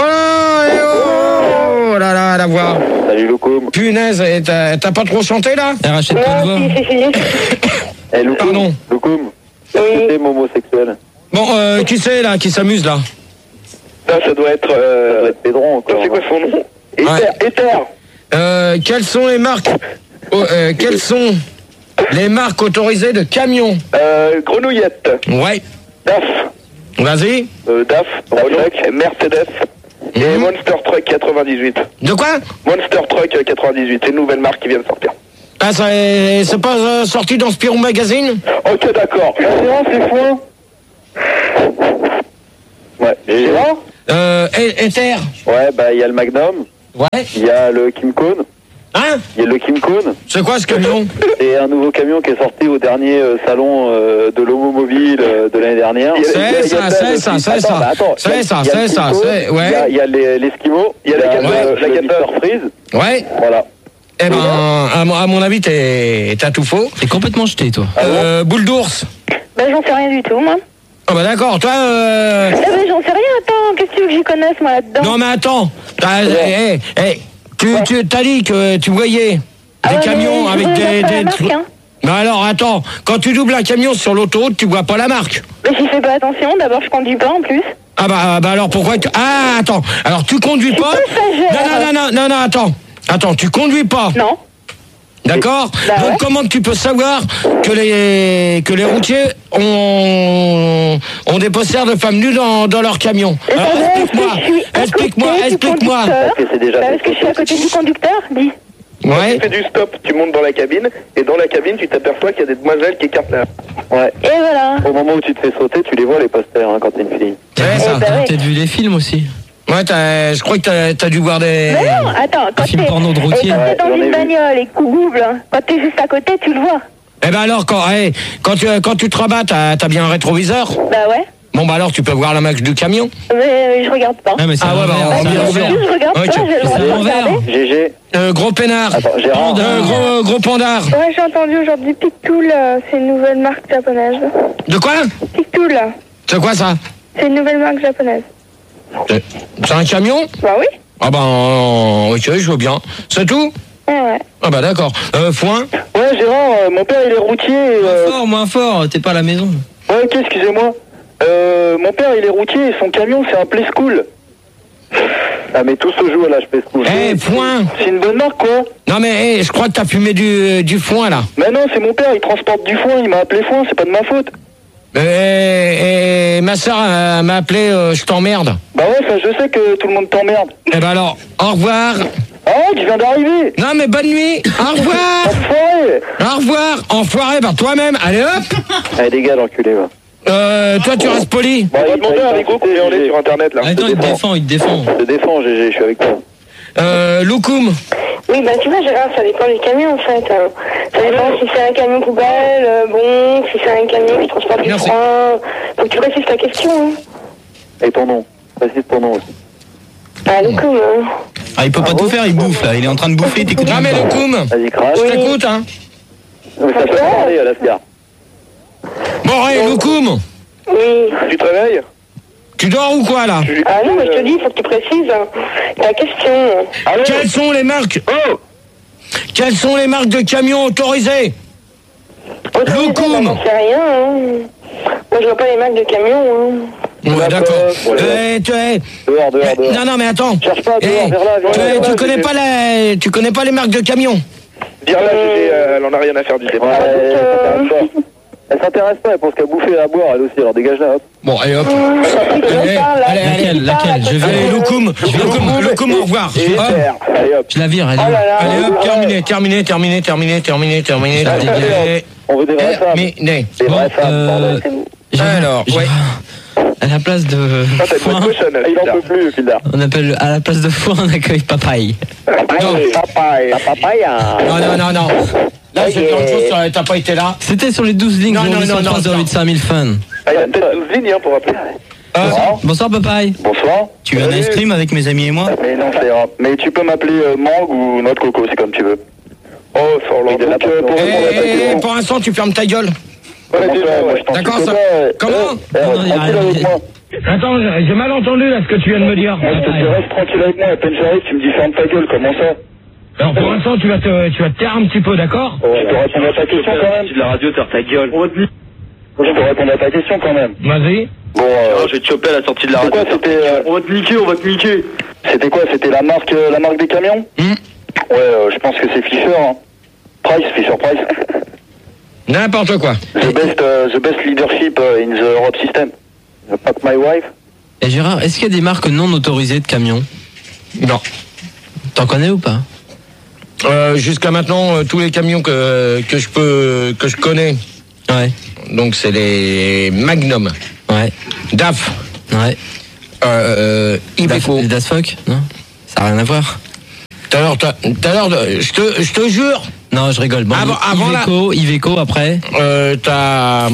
Oh là là, la voix. Salut Loukoum. Punaise, et t'as pas trop chanté là? Rachète pas de voix. Non, si. Eh Loukoum. Pardon. Loukoum. Oui. C'est homosexuel. Bon, qui c'est là, qui s'amuse là? Ça doit être... Ça doit être Pédron encore. C'est quoi son nom? Ether. Quelles sont les marques quelles sont les marques autorisées de camions? Grenouillette. Ouais. DAF. Vas-y. DAF. Rolex. Mercedes. Et Monster Truck 98. De quoi? Monster Truck 98, c'est une nouvelle marque qui vient de sortir. Ah, ça c'est pas sorti dans Spirou Magazine? Ok, d'accord. C'est foin. Ouais. Et Ether. Ouais, bah il y a le Magnum. Ouais. Il y a le Kimcon. Hein? Il y a le Kimcon. C'est quoi ce camion? C'est un nouveau camion qui est sorti au dernier salon de l'Homomobile de l'année dernière. C'est ça. Ouais. Il y a l'Eskimo. Il y a la Gator Freeze. Ouais. Voilà. Eh ben, à mon avis, t'as tout faux. T'es complètement jeté, toi. Boule d'ours. Ben, j'en sais rien du tout, moi. Ah bah d'accord, toi... Eh ben, j'en sais rien, attends, qu'est-ce que tu veux que j'y connaisse, moi, là-dedans? Non, mais attends, tu t'as dit que tu voyais des camions avec des... Mais alors, attends, quand tu doubles un camion sur l'autoroute, tu vois pas la marque. Mais j'y fais pas attention, d'abord, je conduis pas, en plus. Ah bah alors, pourquoi tu... Ah, attends, alors tu conduis pas... Non, attends, tu conduis pas. Non. D'accord. Donc comment tu peux savoir que les routiers ont des posters de femmes nues dans leur camion? Alors explique-moi. Parce que je suis à côté du conducteur, dis. Ouais. Tu fais du stop, tu montes dans la cabine, et dans la cabine, tu t'aperçois qu'il y a des demoiselles qui écartent la... Ouais. Et voilà. Au moment où tu te fais sauter, tu les vois les posters quand t'es une fille. Ouais, ça. T'as peut-être vu les films aussi. Ouais, je crois que t'as dû voir des... Mais non, attends, quand films porno de routier. quand t'es dans une bagnole et que tu doubles, quand t'es juste à côté, tu le vois. Eh ben alors, quand tu te rabats, t'as bien un rétroviseur? Bah ouais. Bon bah alors, tu peux voir la marque du camion? Mais je regarde pas. Ah, mais c'est Ah ouais, bah Je regarde pas, j'ai le droit de regarder. GG. Gros peinard. Attends, Gérard. Gros pandard. Ouais, j'ai entendu aujourd'hui Pictool, c'est une nouvelle marque japonaise. De quoi? Pictool, C'est quoi ça? c'est une nouvelle marque japonaise. C'est un camion? Bah oui. Ah ben, ok, je veux bien. C'est tout? Ouais. Ah bah d'accord. Foin? Ouais, Gérard, mon père, il est routier. Moins fort, t'es pas à la maison. Ouais, ok, excusez-moi. Mon père, il est routier et son camion, c'est un Play School. Ah, mais tout se joue à l'HP School. Foin! C'est une bonne marque, quoi. Non mais, je crois que t'as fumé du foin, là. Mais non, c'est mon père, il transporte du foin, il m'a appelé foin, c'est pas de ma faute. Et ma soeur m'a appelé je t'emmerde. Bah ouais, ça, je sais que tout le monde t'emmerde. Eh ben alors, au revoir. Ah, tu viens d'arriver. Non mais bonne nuit. Au revoir. Enfoiré. Au revoir. Enfoiré par toi-même. Allez hop. Allez, dégage, l'enculé, va. Toi tu restes poli. Bon, on va demander à Rigo combien on est sur internet là. Attends, il te défend. Je te défends, GG, je suis avec toi. Loukoum. Oui, bah tu vois, Gérard, ça dépend du camion en fait. Ça dépend si c'est un camion poubelle, si c'est un camion qui transporte du foin. Faut que tu précises ta question. Hein. Et ton nom. Précise ton nom aussi. Ah, Loukoum. Ah, il peut pas tout faire, il bouffe là. Il est en train de bouffer, t'écoutes. Non mais Loukoum. Vas-y, crache. Je t'écoute, hein. Mais ça peut parler, Alaska. Bon, allez, Loukoum. Oui. Tu te réveilles? Tu dors ou quoi là? Ah non, mais je te dis, faut que tu précises ta question. Quelles sont les marques? Quelles sont les marques de camions autorisées? Loukoum. J'en sais rien. Hein. Moi, je vois pas les marques de camions. Hein. Ouais, d'accord. Dehors. Non, mais attends. Cherche pas, dehors, vers là. Tu connais pas les marques de camions? Dire là, elle en a rien à faire du débat. Ouais, elle s'intéresse pas, elle pense qu'à bouffer et à boire, elle aussi, alors dégage-la, hop. Bon, allez, hop. Laquelle? Je vais... Allez, Loukoum, au revoir. Allez, hop. Je la vire, allez. Allez, hop, terminé. On veut des vraies femmes. Mais, des vraies femmes, bordel. alors, ouais. À la place de foin, Il en peut plus, Kildar. on appelle à la place de foin, on accueille papaye. Papaye. La papaya. Non. Là, c'est autre chose, t'as pas été là. C'était sur les 12 lignes Non, 08 5000 fans. Il y a peut-être 12 lignes pour appeler. Bonsoir papaye. Bonsoir. Tu veux un ice cream avec mes amis et moi? Mais non, c'est rare. Mais tu peux m'appeler Mangue ou Noix de Coco, c'est comme tu veux. Oh, sur l'ordre. Donc, pour répondre à ta question. Pour l'instant, tu fermes ta gueule. D'accord, ça... Comment? Attends, j'ai mal entendu là ce que tu viens de me dire. Tu restes tranquille avec moi, à peine j'arrive, tu me dis ferme ta gueule, comment ça? Alors pour l'instant, tu vas te taire un petit peu, d'accord? Je peux répondre à ta question quand même. Si de la radio, t'as ta gueule. Je peux répondre à ta question quand même. Vas-y. Bon, je vais te choper à la sortie de la radio. Quoi, c'était, on va te niquer. C'était quoi? C'était la marque des camions? Ouais, je pense que c'est Fisher, hein. Fisher Price. N'importe quoi. The best leadership in the Europe system. Fuck my wife. Et Gérard, est-ce qu'il y a des marques non autorisées de camions? Non. T'en connais ou pas? Jusqu'à maintenant, tous les camions que je connais. Ouais. Donc c'est les Magnum. Ouais. DAF. Ouais. Iveco. Les Dasfoc? Non. Ça n'a rien à voir. Tout à l'heure, je te jure. Non, je rigole. Bon, avant Iveco après. T'as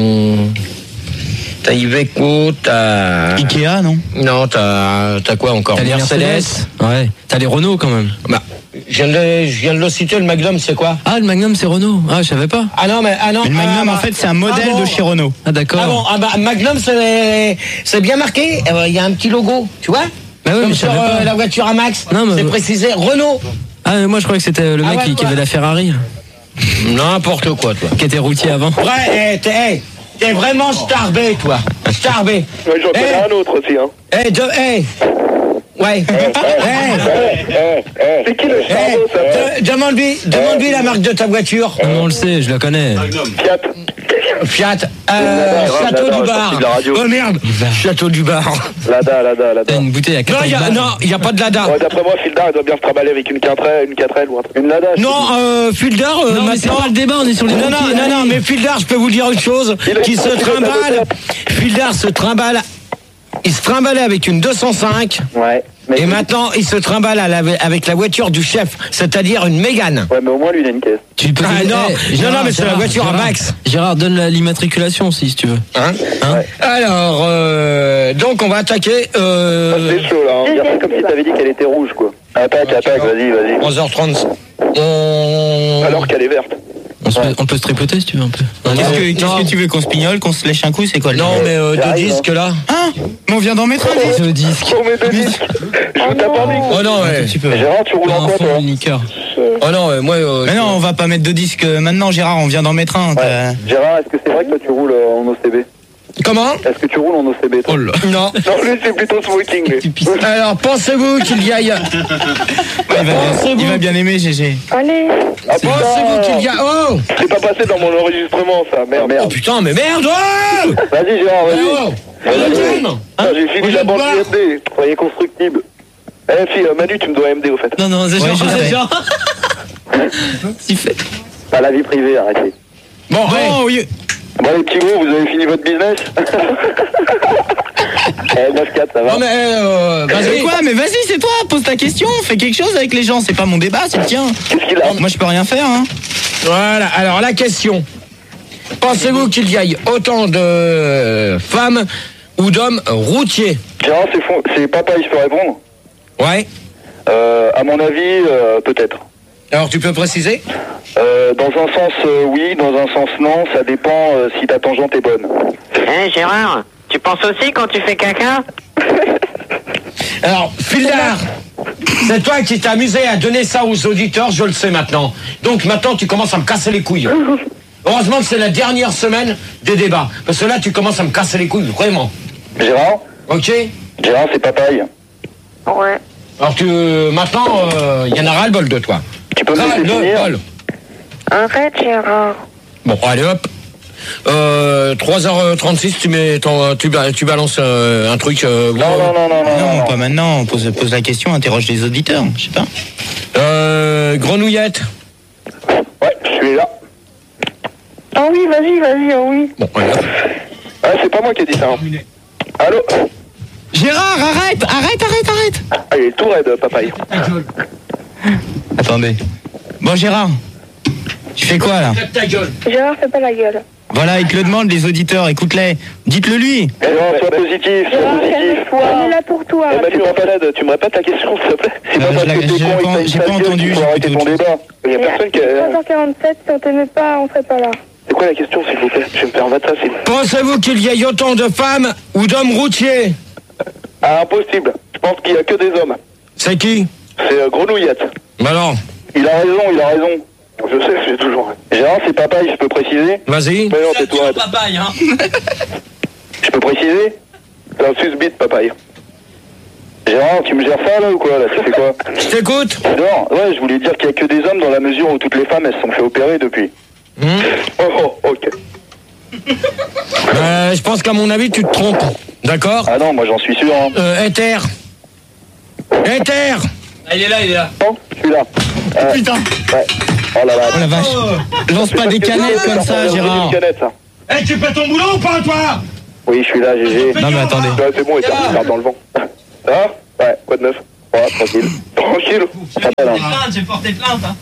Iveco, t'as Ikea, non? Non, t'as quoi encore? T'as les Mercedes. Ouais. T'as les Renault quand même. Bah, je viens de le citer, le Magnum, c'est quoi? Ah, le Magnum, c'est Renault. Ah, je savais pas. Ah non, mais Le Magnum, en fait, c'est un modèle de chez Renault. Ah, d'accord. Magnum, c'est bien marqué. Il y a un petit logo, tu vois? Bah ouais, comme mais sur la voiture Amax. Non, mais c'est précisé Renault. Ah, mais moi je croyais que c'était le mec qui avait la Ferrari. N'importe quoi, toi. Qui était routier avant. Ouais, t'es vraiment starbé, toi. Starbé. Ouais, j'en connais un autre aussi, hein. Ouais. C'est qui le charbon, ça? Demande-lui la marque de ta voiture. On le sait, je la connais. Fiat. Château du Bar. Oh merde. Château du Bar. Lada. T'as une bouteille à 14 balles. Non, il n'y a pas de Lada. Ouais, d'après moi, Fildar, il doit bien se trimballer avec une 4L ou un truc. Une Lada. Non, Fildar, non, mais c'est pas le débat, on est sur les Non, mais Fildar, je peux vous dire une chose. Qui se trimballe. Fildar se trimballe. Il se trimballait avec une 205. Ouais. Et maintenant, il se trimballe avec la voiture du chef, c'est-à-dire une Mégane. Ouais, mais au moins, lui, il a une caisse. Tu peux non, mais c'est la voiture à Max. Gérard, donne l'immatriculation aussi, si tu veux. Ouais. Alors, donc, on va attaquer. C'est chaud, là. Hein. C'est comme si t'avais dit qu'elle était rouge, quoi. Attaque, vas-y. 11h30. Alors qu'elle est verte. On peut se tripoter si tu veux un peu. Qu'est-ce que tu veux, qu'on se pignole, qu'on se lèche un coup, c'est quoi le Non, mais deux disques là. Hein? Mais on vient d'en mettre un disque. Deux disques. On met deux disques. Je vous tape un micro. Oh non, ouais. Gérard, tu roules en quoi, toi? Oh non, moi. Mais non, on va pas mettre deux disques maintenant, Gérard, on vient d'en mettre un. Ouais. Gérard, est-ce que c'est vrai que toi tu roules en OCB? Comment? Est-ce que tu roules en OCB? Oh là. Non. Non, lui, c'est plutôt smoking, lui. Alors, pensez-vous qu'il y aille. Il va bien aimer, GG. Allez. Pensez-vous qu'il y a. Oh! C'est pas passé dans mon enregistrement, ça. Merde. Oh putain, mais merde! Oh! Vas-y, Gérard, vas-y. J'ai fini la bande MD. Soyez constructible. Fille, Manu, tu me dois MD, au fait. Non, c'est genre. Si fait. Pas la vie privée, arrêtez. Bon, Bon, les petits gros, vous avez fini votre business? 9-4, ça va. Non, mais Vas-y. Quoi? Mais vas-y, c'est toi, pose ta question, fais quelque chose avec les gens, c'est pas mon débat, c'est le tien. Qu'est-ce qu'il a? Moi, je peux rien faire, hein. Voilà, alors la question. Pensez-vous qu'il y ait autant de femmes ou d'hommes routiers? Gérard, c'est papa, je peux répondre? Ouais. À mon avis, peut-être. Alors tu peux préciser? Dans un sens, oui, dans un sens, non. Ça dépend si ta tangente est bonne. Gérard, tu penses aussi quand tu fais caca? Alors, Fildar, c'est toi qui t'es amusé à donner ça aux auditeurs, je le sais maintenant. Donc maintenant, tu commences à me casser les couilles. Heureusement que c'est la dernière semaine des débats. Parce que là, tu commences à me casser les couilles, vraiment. Gérard? Ok? Gérard, c'est papaye. Ouais. Alors maintenant, il y en a ras le bol de toi. Tu peux me laisser finir? Arrête, Gérard. Bon, allez hop. 3h36, tu balances un truc. Non, pas maintenant. On pose la question, interroge les auditeurs. Je sais pas. Grenouillette. Ouais, je suis là. Ah oui, vas-y, ah oui. Bon, voilà. Ah, c'est pas moi qui ai dit ça. Hein. Allô? Gérard, arrête. Ah, il est tout raide, papaye. Attendez. Bon, Gérard, tu fais quoi, là? Ta gueule. Gérard, fais pas la gueule. Voilà, ils te le demandent, les auditeurs, écoute-les. Dites-le lui. Gérard, sois positif, Gérard, calme-toi. On est là pour toi. Manu, tu me répètes ta question, s'il te plaît? C'est pas parce que t'es con et que j'ai t'as pas une sale gueule entendu, qu'il faut j'ai arrêter plutôt ton débat. Il y a personne qui... 3h47, si on t'aimait pas, on serait pas là. C'est quoi la question, s'il vous plaît? Je vais me faire battre facile. Pensez-vous qu'il y ait autant de femmes ou d'hommes routiers? Ah, impossible. Je pense qu'il y a que des hommes. C'est qui? C'est Grenouillette. Bah alors. Il a raison. Je sais, j'ai toujours... Gérard, c'est papaye, je peux préciser? Vas-y. Mais non, c'est toi. Papaye, hein. Je peux préciser? C'est un susbite, papaye. Gérard, tu me gères ça, là, ou quoi, là? Tu fais quoi? Je t'écoute. Non, ouais, je voulais dire qu'il y a que des hommes dans la mesure où toutes les femmes, elles se sont fait opérer depuis. Oh, ok. Je pense qu'à mon avis, tu te trompes. D'accord? Ah non, moi j'en suis sûr. Hein. Ether. Ether. Ah, il est là. Non, je suis là. Putain. Ouais. Oh là là. Oh la vache. Lance pas des canettes comme ça, Gérard. Eh, tu fais ton boulot ou pas, toi? Oui, je suis là, GG. Non mais attendez. Ouais, c'est bon, il part dans le vent. Ah? Ouais, quoi de neuf? Ouais, tranquille. Tranquille. Ça va, là. J'ai porté plainte. Hein.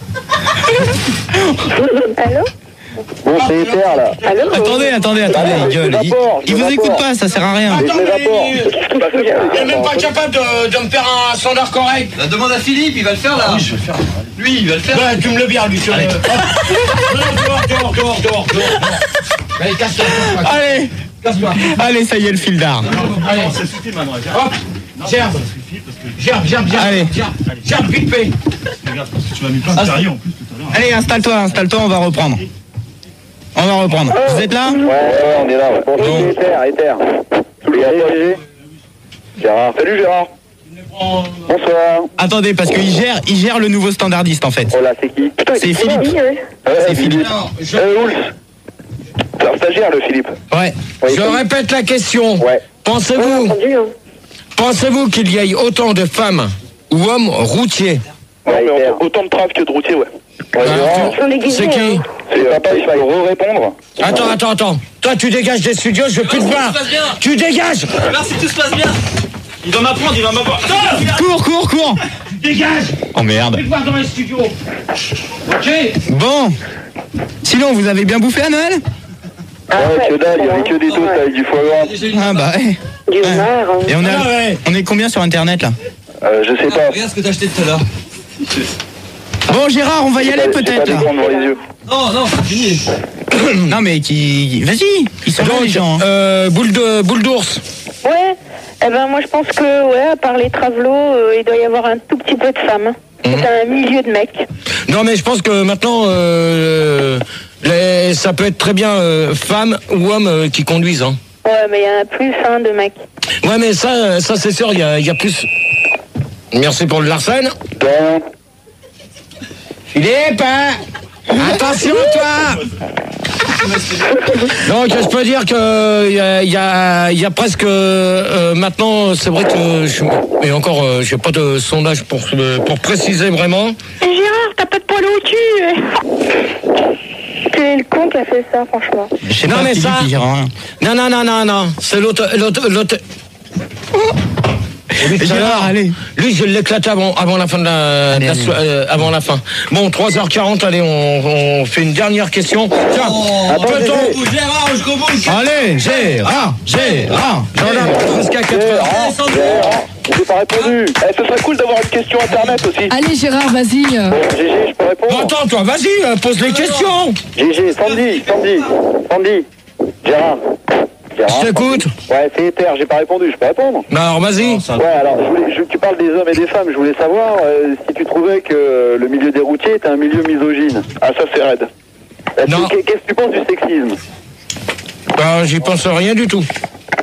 Allô? Bon, c'est Ether, là. Allô? Attendez, il gueule. Il vous écoute pas, ça sert à rien. Mais je m'évapore. Il est même pas capable de me faire un standard correct. La demande à Philippe, il va le faire là. Oui, je vais le faire. Lui, il va le faire. Ouais, tu me le bien, lui. Sur le... Dehors. Allez, casse-toi. Allez. Casse-toi. Allez, ça y est, le fil d'art. Allez, Ça suffit maintenant. hop. Gerbe. Allez. Gerbe, vite fait. Regarde, parce que tu m'as mis plein de carrières en plus tout à l'heure. Allez, installe-toi, on va reprendre. Vous êtes là? Ouais, on est là. Ouais. Bon, c'est Ether. Allez, Gérard. Salut, Gérard. Bonsoir. Attendez, parce qu'il gère le nouveau standardiste en fait. Oh là, c'est qui? Putain, C'est Philippe. C'est Philippe. Oulf. C'est un stagiaire, le Philippe. Ouais. Je répète la question. Ouais. Pensez-vous qu'il y ait autant de femmes ou hommes routiers? Ouais, mais autant de traves que de routiers, ouais. C'est qui? C'est papa, il va répondre. Attends. Toi, tu dégages des studios, je veux plus te voir. Tu dégages. Alors, si tout se passe bien. Il va m'apprendre. Cours. Dégage. Oh merde. Je vais te voir dans les studios. Ok. Bon. Sinon, vous avez bien bouffé à Noël? Ouais, que dalle, il y avait que des toasts avec du foie gras. Ah bah ouais. Et on est combien sur internet là? Je sais pas. Regarde ce que t'as acheté tout à l'heure. Bon Gérard, on va y aller peut-être là. Devant les yeux. Non, c'est fini. Non mais vas-y, ils sont bons les gens. Boule d'ours. Ouais. Eh ben moi je pense que à part les travelots, il doit y avoir un tout petit peu de femmes. C'est un milieu de mecs. Non, mais je pense que maintenant, ça peut être très bien femmes ou hommes qui conduisent. Hein. Ouais, mais il y en a plus de mecs. Ouais, mais ça c'est sûr, il y a plus. Merci pour le Larsen. Philippe, attention toi. Donc je peux dire que il y a presque maintenant, c'est vrai que mais encore j'ai pas de sondage pour préciser vraiment. Gérard, t'as pas de poil au cul. C'est le con qui a fait ça, franchement. Non mais ça. Non. C'est l'autre. Gérard, allez. Lui, je l'éclate avant la fin avant la fin. Bon, 3h40, allez, on fait une dernière question. Tiens, Gérard, jusqu'au bout. Allez, Gérard. J'en ai jusqu'à 4h. J'ai pas répondu. Ce serait cool d'avoir une question internet aussi. Allez Gérard, vas-y. GG, je peux répondre. Attends, toi, vas-y, pose les questions. GG, Sandy. Gérard. Je t'écoute. Ouais, c'est Ether, j'ai pas répondu, je peux répondre. Non, alors vas-y. Ouais, alors tu parles des hommes et des femmes, je voulais savoir si tu trouvais que le milieu des routiers était un milieu misogyne. Ah, ça c'est raide. Non. Qu'est-ce que tu penses du sexisme? J'y pense rien du tout.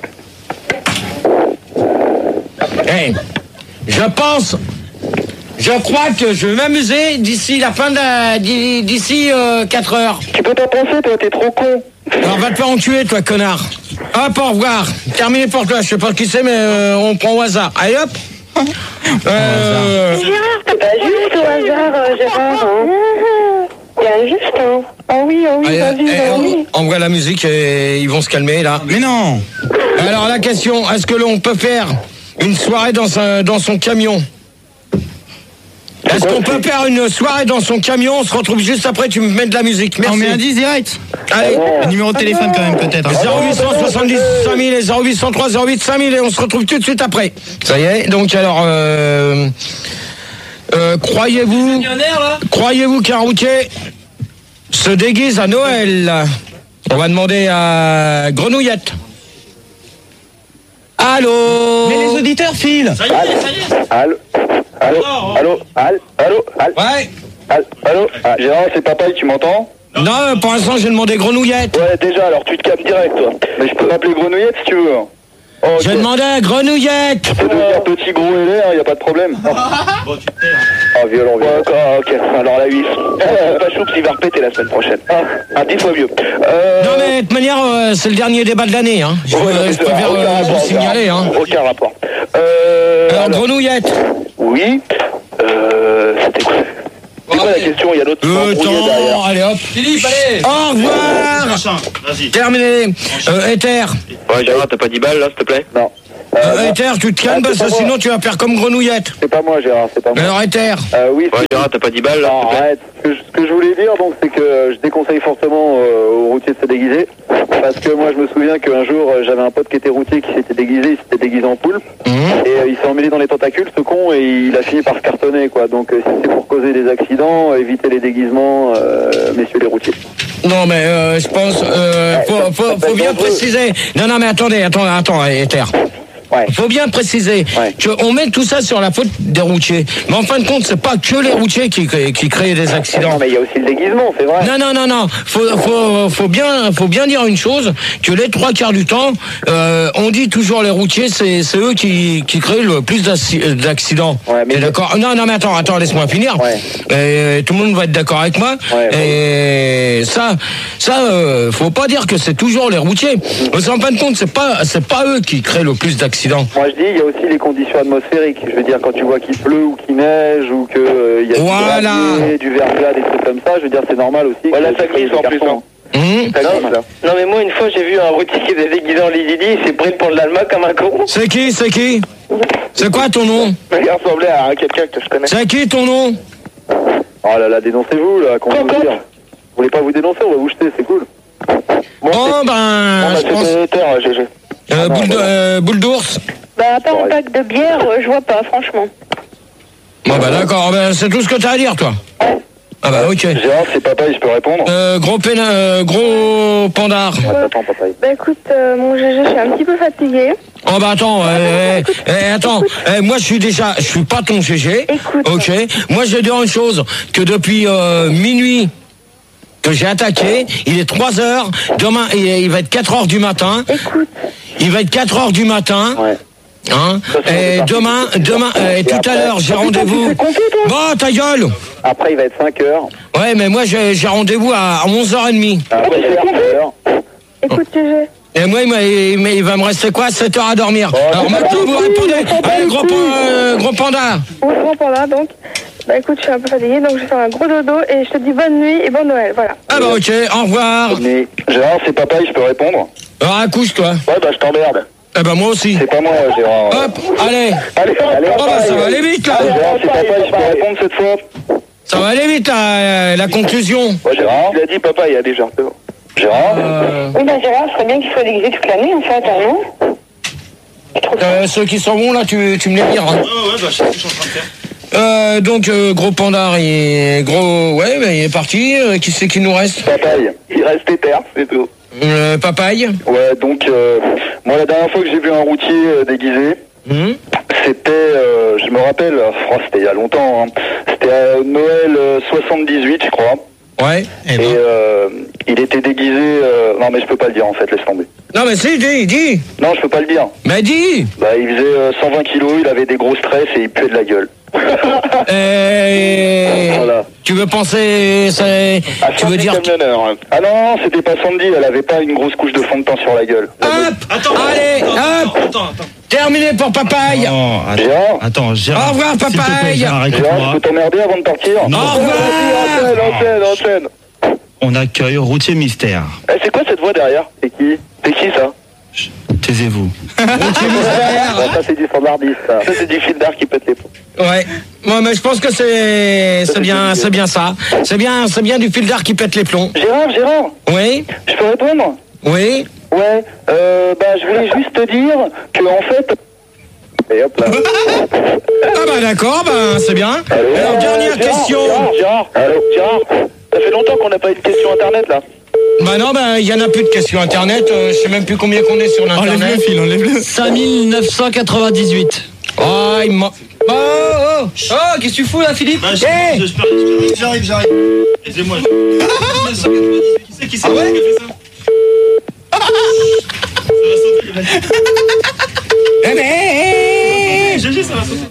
Hey, je crois que je vais m'amuser d'ici la fin d'ici 4 heures. Tu peux pas penser, toi, t'es trop con. Alors va te faire enculer, toi, connard. Hop, au revoir. Terminé pour toi. Je sais pas qui c'est, mais on prend au hasard. Allez, hop. Gérard, t'as pas juste au hasard, Gérard. Il y a juste, oui, allez, vas-y. envoie la musique et ils vont se calmer, là. Mais non. Alors, la question, est-ce que l'on peut faire une soirée dans son camion? Est-ce qu'on peut faire une soirée dans son camion? On se retrouve juste après, tu me mets de la musique. Merci. On met un 10 direct. Allez. Un numéro de téléphone quand même peut-être. 0870 5000 et 0803 08 5000 et on se retrouve tout de suite après. Ça y est, donc alors croyez-vous qu'un routier se déguise à Noël? On va demander à Grenouillette. Allô? Mais les auditeurs filent. Ça y est. Allô? Ouais. Allô? Gérard, c'est papa, tu m'entends? Non, pour l'instant j'ai demandé Grenouillette. Ouais, déjà, alors tu te calmes direct, toi. Mais je peux m'appeler Grenouillette si tu veux. J'ai demandé à Grenouillette. Tu peux devenir petit, gros et laid, y a pas de problème. Ah, violent. D'accord, ok. Alors la 8. Pas choupe, il va répéter la semaine prochaine. Ah, 10 fois mieux. Non, mais de toute manière, c'est le dernier débat de l'année. Hein. Je préfère vous signaler. Hein. Aucun rapport. Alors, Grenouillette. Oui. C'était quoi? C'est quoi la question? Il y a d'autres temps, allez hop. Philippe, allez. Au revoir. Vas-y. Terminé. Ether. Ouais, Gérard, t'as pas 10 balles là, s'il te plaît? Non. Ether, tu te calmes parce que sinon tu vas faire comme Grenouillette. C'est pas moi, Gérard, c'est pas moi. Alors, Ether. Oui. Ouais, Gérard, t'as pas 10 balles là? Non, arrête. Ce que je voulais dire, donc, c'est que je déconseille fortement aux routiers de se déguiser. Parce que moi, je me souviens qu'un jour, j'avais un pote qui était routier qui s'était déguisé en poulpe. Et il s'est emmêlé dans les tentacules, ce con, et il a fini par se cartonner, quoi. Donc, si c'est pour causer des accidents, évitez les déguisements, messieurs les routiers. Non, mais je pense, faut bien préciser. Non, mais attendez, Ether. Ouais. Faut bien préciser qu'on met tout ça sur la faute des routiers. Mais en fin de compte, c'est pas que les routiers qui créent des accidents. Non, mais il y a aussi le déguisement, c'est vrai. Non. Faut bien dire une chose, que les 3/4 du temps, on dit toujours les routiers, c'est eux qui créent le plus d'accidents. Ouais, mais d'accord. Non, mais attends, laisse-moi finir. Ouais. Et tout le monde va être d'accord avec moi. Ouais, et ça, faut pas dire que c'est toujours les routiers. Parce qu'en fin de compte, c'est pas eux qui créent le plus d'accidents. Moi je dis, il y a aussi les conditions atmosphériques. Je veux dire, quand tu vois qu'il pleut ou qu'il neige ou qu'il y a du verglas, des trucs comme ça, je veux dire, c'est normal aussi. Ouais, là, ça glisse en plus. Non, mais moi, une fois, j'ai vu un routier qui était déguisé en Lizidi, il s'est pris pour de l'Alma comme un con. C'est qui? C'est quoi ton nom? Il ressemblait à quelqu'un que je connais. C'est qui ton nom? Oh là, dénoncez-vous, là, qu'on vous dire. Vous voulez pas vous dénoncer, on va vous jeter, c'est cool. Bon, je pense... GG. Boule d'ours. Bah, à part un pack de bière, je vois pas, franchement. Bon, bah d'accord, c'est tout ce que t'as à dire, toi. Ah bah ok. Gérard, c'est Papaye, je peux répondre? Gros pandard. Attends, Papaye. Bah écoute, mon GG, je suis un petit peu fatiguée. Oh bah attends, moi je suis pas ton GG. Écoute. Ok. Moi je vais dire une chose, que depuis minuit que j'ai attaqué, il est 3h, demain il va être 4h du matin. Écoute. Il va être 4h du matin. Ouais. Hein? Et demain, et tout à l'heure, j'ai rendez-vous. Bon, ta gueule! Après, il va être 5h. Ouais, mais moi, j'ai rendez-vous à 11h30. Après, il va être 5h. Écoute, GG. Et moi, il va me rester quoi? 7 heures à dormir. Alors maintenant, vous répondez. Allez, gros panda. Oui, gros panda, donc. Bah écoute, je suis un peu fatiguée, donc je vais faire un gros dodo et je te dis bonne nuit et bon Noël, voilà. Ah bah ok, au revoir. Mais Gérard, c'est Papaye, je peux répondre? Alors, accouche-toi. Ouais, bah je t'emmerde. Eh ben moi aussi. C'est pas moi, Gérard. Hop, allez. Oh bah ça va aller vite là. Gérard, c'est Papaye, je peux répondre cette fois? Ça va aller vite la conclusion. Ouais, Gérard. Il a dit Papaye, a déjà. Gérard. Oui, bah Gérard, ce serait bien qu'il soit déguisé toute l'année, en fait, non? Ceux qui sont bons là, tu me les diras. Ouais, bah je suis en train de faire. Donc gros pandard et gros mais il est parti. Qui c'est qui nous reste? Papaye. Il reste Ether, c'est tout. Papaye. Ouais, donc moi la dernière fois que j'ai vu un routier déguisé, c'était, je me rappelle, c'était il y a longtemps, hein. C'était à Noël 78 je crois. Ouais. Et il était déguisé, non mais je peux pas le dire en fait, laisse tomber. Non mais si, dis. Non, je peux pas le dire. Mais dis. Bah il faisait 120 kilos, il avait des gros stress et il puait de la gueule. Voilà. Tu veux penser, tu veux dire camionneur. Ah non, c'était pas Sandy, elle avait pas une grosse couche de fond de teint sur la gueule. Hop, allez, hop. Terminé pour Papaye. Non, attends, Gérard. Au revoir Papaye. Gérard, je peux t'emmerder avant de partir? Non. Au revoir. Enchaîne. On accueille Routier Mystère. C'est quoi cette voix derrière? C'est qui ça? Taisez-vous. Ça c'est du standardiste, ça. Ça c'est du fil d'art qui pète les plombs. Ouais. Moi, mais je pense que c'est bien ça. C'est bien du fil d'art qui pète les plombs. Gérard. Oui. Je peux répondre? Oui. Ouais. Je voulais juste te dire que en fait. Et hop là. Ah bah d'accord, c'est bien. Alors dernière question. Gérard. Ça fait longtemps qu'on n'a pas eu de question internet là. Bah non, il y en a plus de questions internet. Je sais même plus combien qu'on est sur l'internet. Enlève le fil, enlève-le. 5998. Oh, il m'a... Oh, qu'est-ce que tu fous là, Philippe? J'arrive. Aidez-moi. Qui c'est qui a fait ça? Ça va sauter. GG, ça va sauter.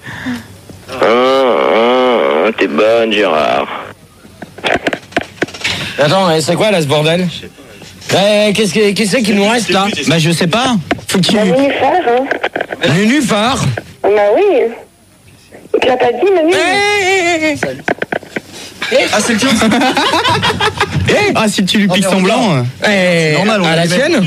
T'es bonne, Gérard. Attends, c'est quoi là ce bordel? Qu'est-ce qui nous reste là? Bah je sais pas. Faut que tu... Nénuphar, hein. Nénuphar? Bah oui. Tu l'as pas dit, Manu? Ah c'est le tien. Ah si tu lui pisses ton blanc. C'est normal, à la sienne.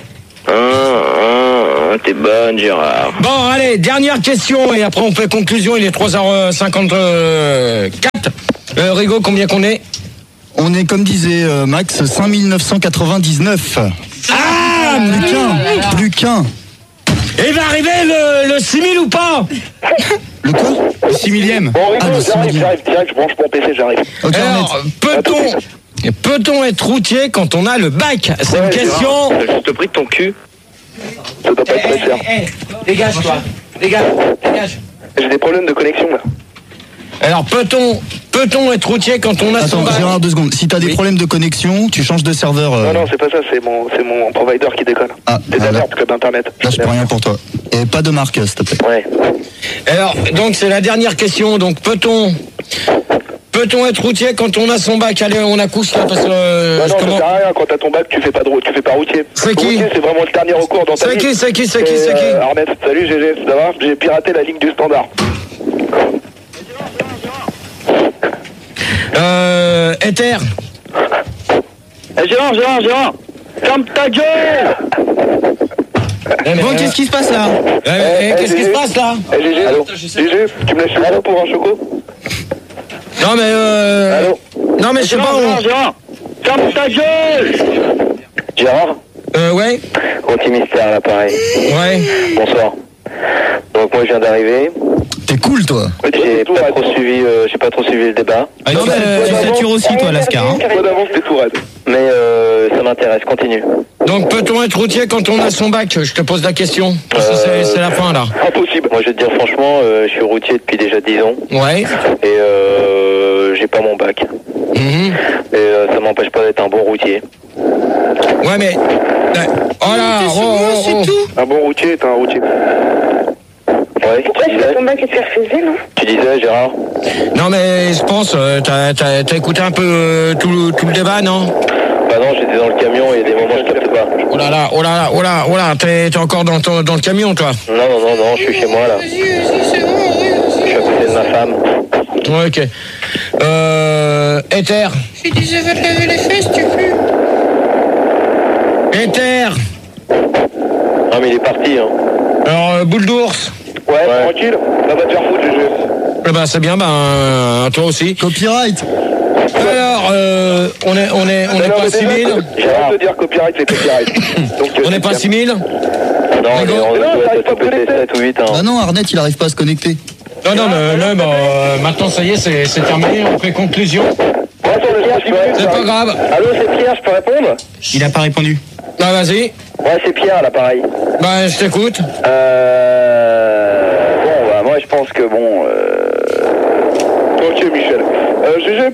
T'es bonne, Gérard. Bon, allez, dernière question et après on fait conclusion. Il est 3h54. Rigo, combien qu'on est? On est, comme disait Max, 5999. Ah, plus qu'un. Et va arriver le 6000 ou pas? Le quoi? Le 6000e. Bon, Rigo, j'arrive, je branche mon PC, j'arrive. Ok, alors, peut-on être routier quand on a le bac? C'est une question. T'as juste pris de ton cul. Ça doit pas être très cher. Dégage toi. Dégage. J'ai des problèmes de connexion là. Alors peut-on être routier quand on a son Attends, bac? Gérard, 2 secondes. Si t'as des problèmes de connexion, tu changes de serveur. Non, c'est pas ça, c'est mon provider qui déconne. Ah, C'est de la merde, club internet. Là, je peux rien pour toi. Et pas de marque, s'il te plaît. Ouais. Alors, donc c'est la dernière question. Donc peut-on être routier quand on a son bac? Allez, on accouche là parce que. Non, ça sert à rien. Quand t'as ton bac, tu fais pas routier. C'est qui? Routier, c'est vraiment le dernier recours dans ta vie. C'est qui Arnett, salut GG, ça va? J'ai piraté la ligne du standard. Ether. Gérard, ferme ta gueule. Bon, qu'est-ce qui se passe là? Qu'est-ce qui se passe là? GG, GG, tu me laisses ça pour un choco? Non mais non mais je sais pas. Gérard, ferme ta gueule. Gérard. Ouais. Routier Mystère, là, pareil. Ouais. Bonsoir. Donc moi je viens d'arriver. T'es cool, toi. J'ai pas trop suivi le débat. Ah, tu satures aussi toi, Lascar. Hein. Toi d'avance, t'es tout raide. Mais ça m'intéresse, continue. Donc peut-on être routier quand on a son bac? Je te pose la question. Parce que c'est la fin là. Impossible. Moi je vais te dire franchement, je suis routier depuis déjà 10 ans. Ouais. Et j'ai pas mon bac. Et ça m'empêche pas d'être un bon routier. Ouais mais. Oh là, c'est tout. Un bon routier est un routier. Ouais, Pourquoi tu as ton bac et tu as refusé, non? Tu disais, Gérard? Non mais je pense, t'as écouté un peu tout le débat, non? Bah non, j'étais dans le camion et il y a des moments je capte pas. Oh là, t'es encore dans le camion, toi? Non, je suis chez moi là. Je suis à côté de ma femme. Ouais, ok. Ether. Je disais, va te laver les fesses, tu peux. Ether. Non mais il est parti, hein. Alors, boule d'ours. Ouais, tranquille. Ça va te faire foutre, GG. Bah c'est bien, toi aussi. Copyright. Alors, on est pas 6000. J'ai hâte de dire copyright, c'est copyright. Donc, On n'est pas 6000. Non, on doit être à peu près 7 ou 8 ans. Bah non, Arnett, il arrive pas à se connecter. Non, maintenant ça y est, c'est terminé, on fait conclusion. C'est pas grave. Allô, c'est Pierre, je peux répondre? Il a pas répondu. Bah vas-y. Ouais, c'est Pierre là, pareil. Bah je t'écoute. Bon, bah moi je pense que bon... Ok, Michel. GG.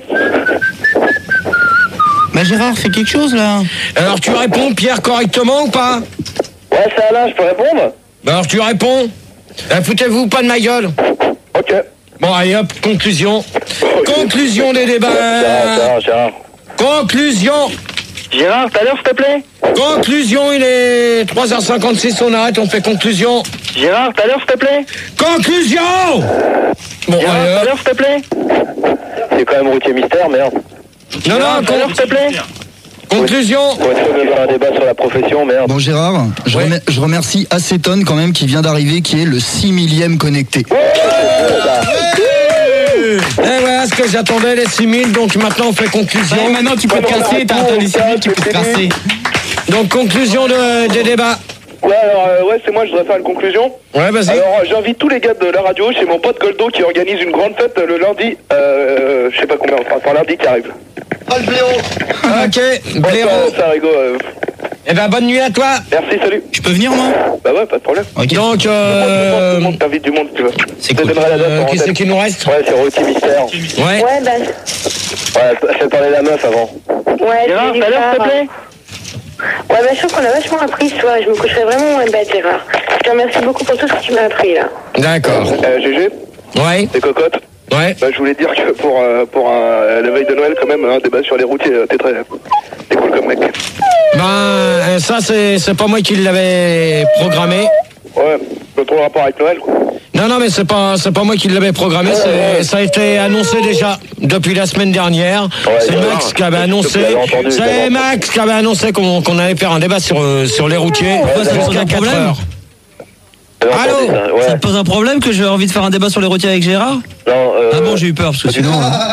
Bah Gérard, fais quelque chose là. Alors tu réponds, Pierre, correctement ou pas? Ouais, c'est Alain, je peux répondre? Bah alors tu réponds. Foutez-vous pas de ma gueule. Ok. Bon allez hop, conclusion. Conclusion des débats. Gérard. Conclusion. Gérard, t'as l'heure s'il te plaît? Conclusion, il est 3h56, on arrête, on fait conclusion. Gérard, t'as l'heure s'il te plaît? Conclusion. Bon, Gérard, t'as l'heure s'il te plaît? C'est quand même routier mystère, merde. Non, t'as l'heure s'il te plaît? Conclusion. Pour être sûr de faire un débat sur la profession, merde. Bon Gérard, je remercie Acétone quand même qui vient d'arriver, qui est le 6000e connecté. Et voilà ce que j'attendais, les 6000, donc maintenant on fait conclusion. Ouais, maintenant tu peux te casser, t'as les 6000, tu peux te casser. Donc conclusion des débats. Ouais, alors, c'est moi, je voudrais faire une conclusion. Ouais, vas-y. Alors, j'invite tous les gars de la radio chez mon pote Goldo qui organise une grande fête le lundi, je sais pas combien, enfin lundi qui arrive. Ah, le blaireau. Ok, blaireau. Ça rigole. Eh ben, bonne nuit à toi. Merci, salut. Je peux venir, moi? Bah ouais, pas de problème. Okay. Donc, Tout le monde t'invite du monde, si tu veux. C'est cool. Qui c'est qui nous reste? Ouais, c'est routier mystère. Ouais. Ouais, bah. Ouais, fais parler la meuf avant. Ouais, Gérard, t'as l'heure s'il te plaît? Ouais, bah, je trouve qu'on a vachement appris ce soir et je me coucherai vraiment moins bête, Gérard. Je te remercie beaucoup pour tout ce que tu m'as appris, là. D'accord. GG, Ouais. les cocottes. Ouais. Bah, je voulais dire que pour la veille de Noël, quand même, un débat sur les routiers, t'es cool comme mec. Ben, ça, c'est pas moi qui l'avais programmé. Ouais, pas trop rapport avec Noël. Non, mais c'est pas moi qui l'avais programmé. Ça a été annoncé déjà depuis la semaine dernière. C'est Max qui avait annoncé. C'est Max qui avait annoncé qu'on allait faire un débat sur les routiers jusqu'à 4 heures. Allô, ça te pose un problème que j'ai envie de faire un débat sur les routiers avec Gérard? Non, Ah bon, j'ai eu peur parce que sinon.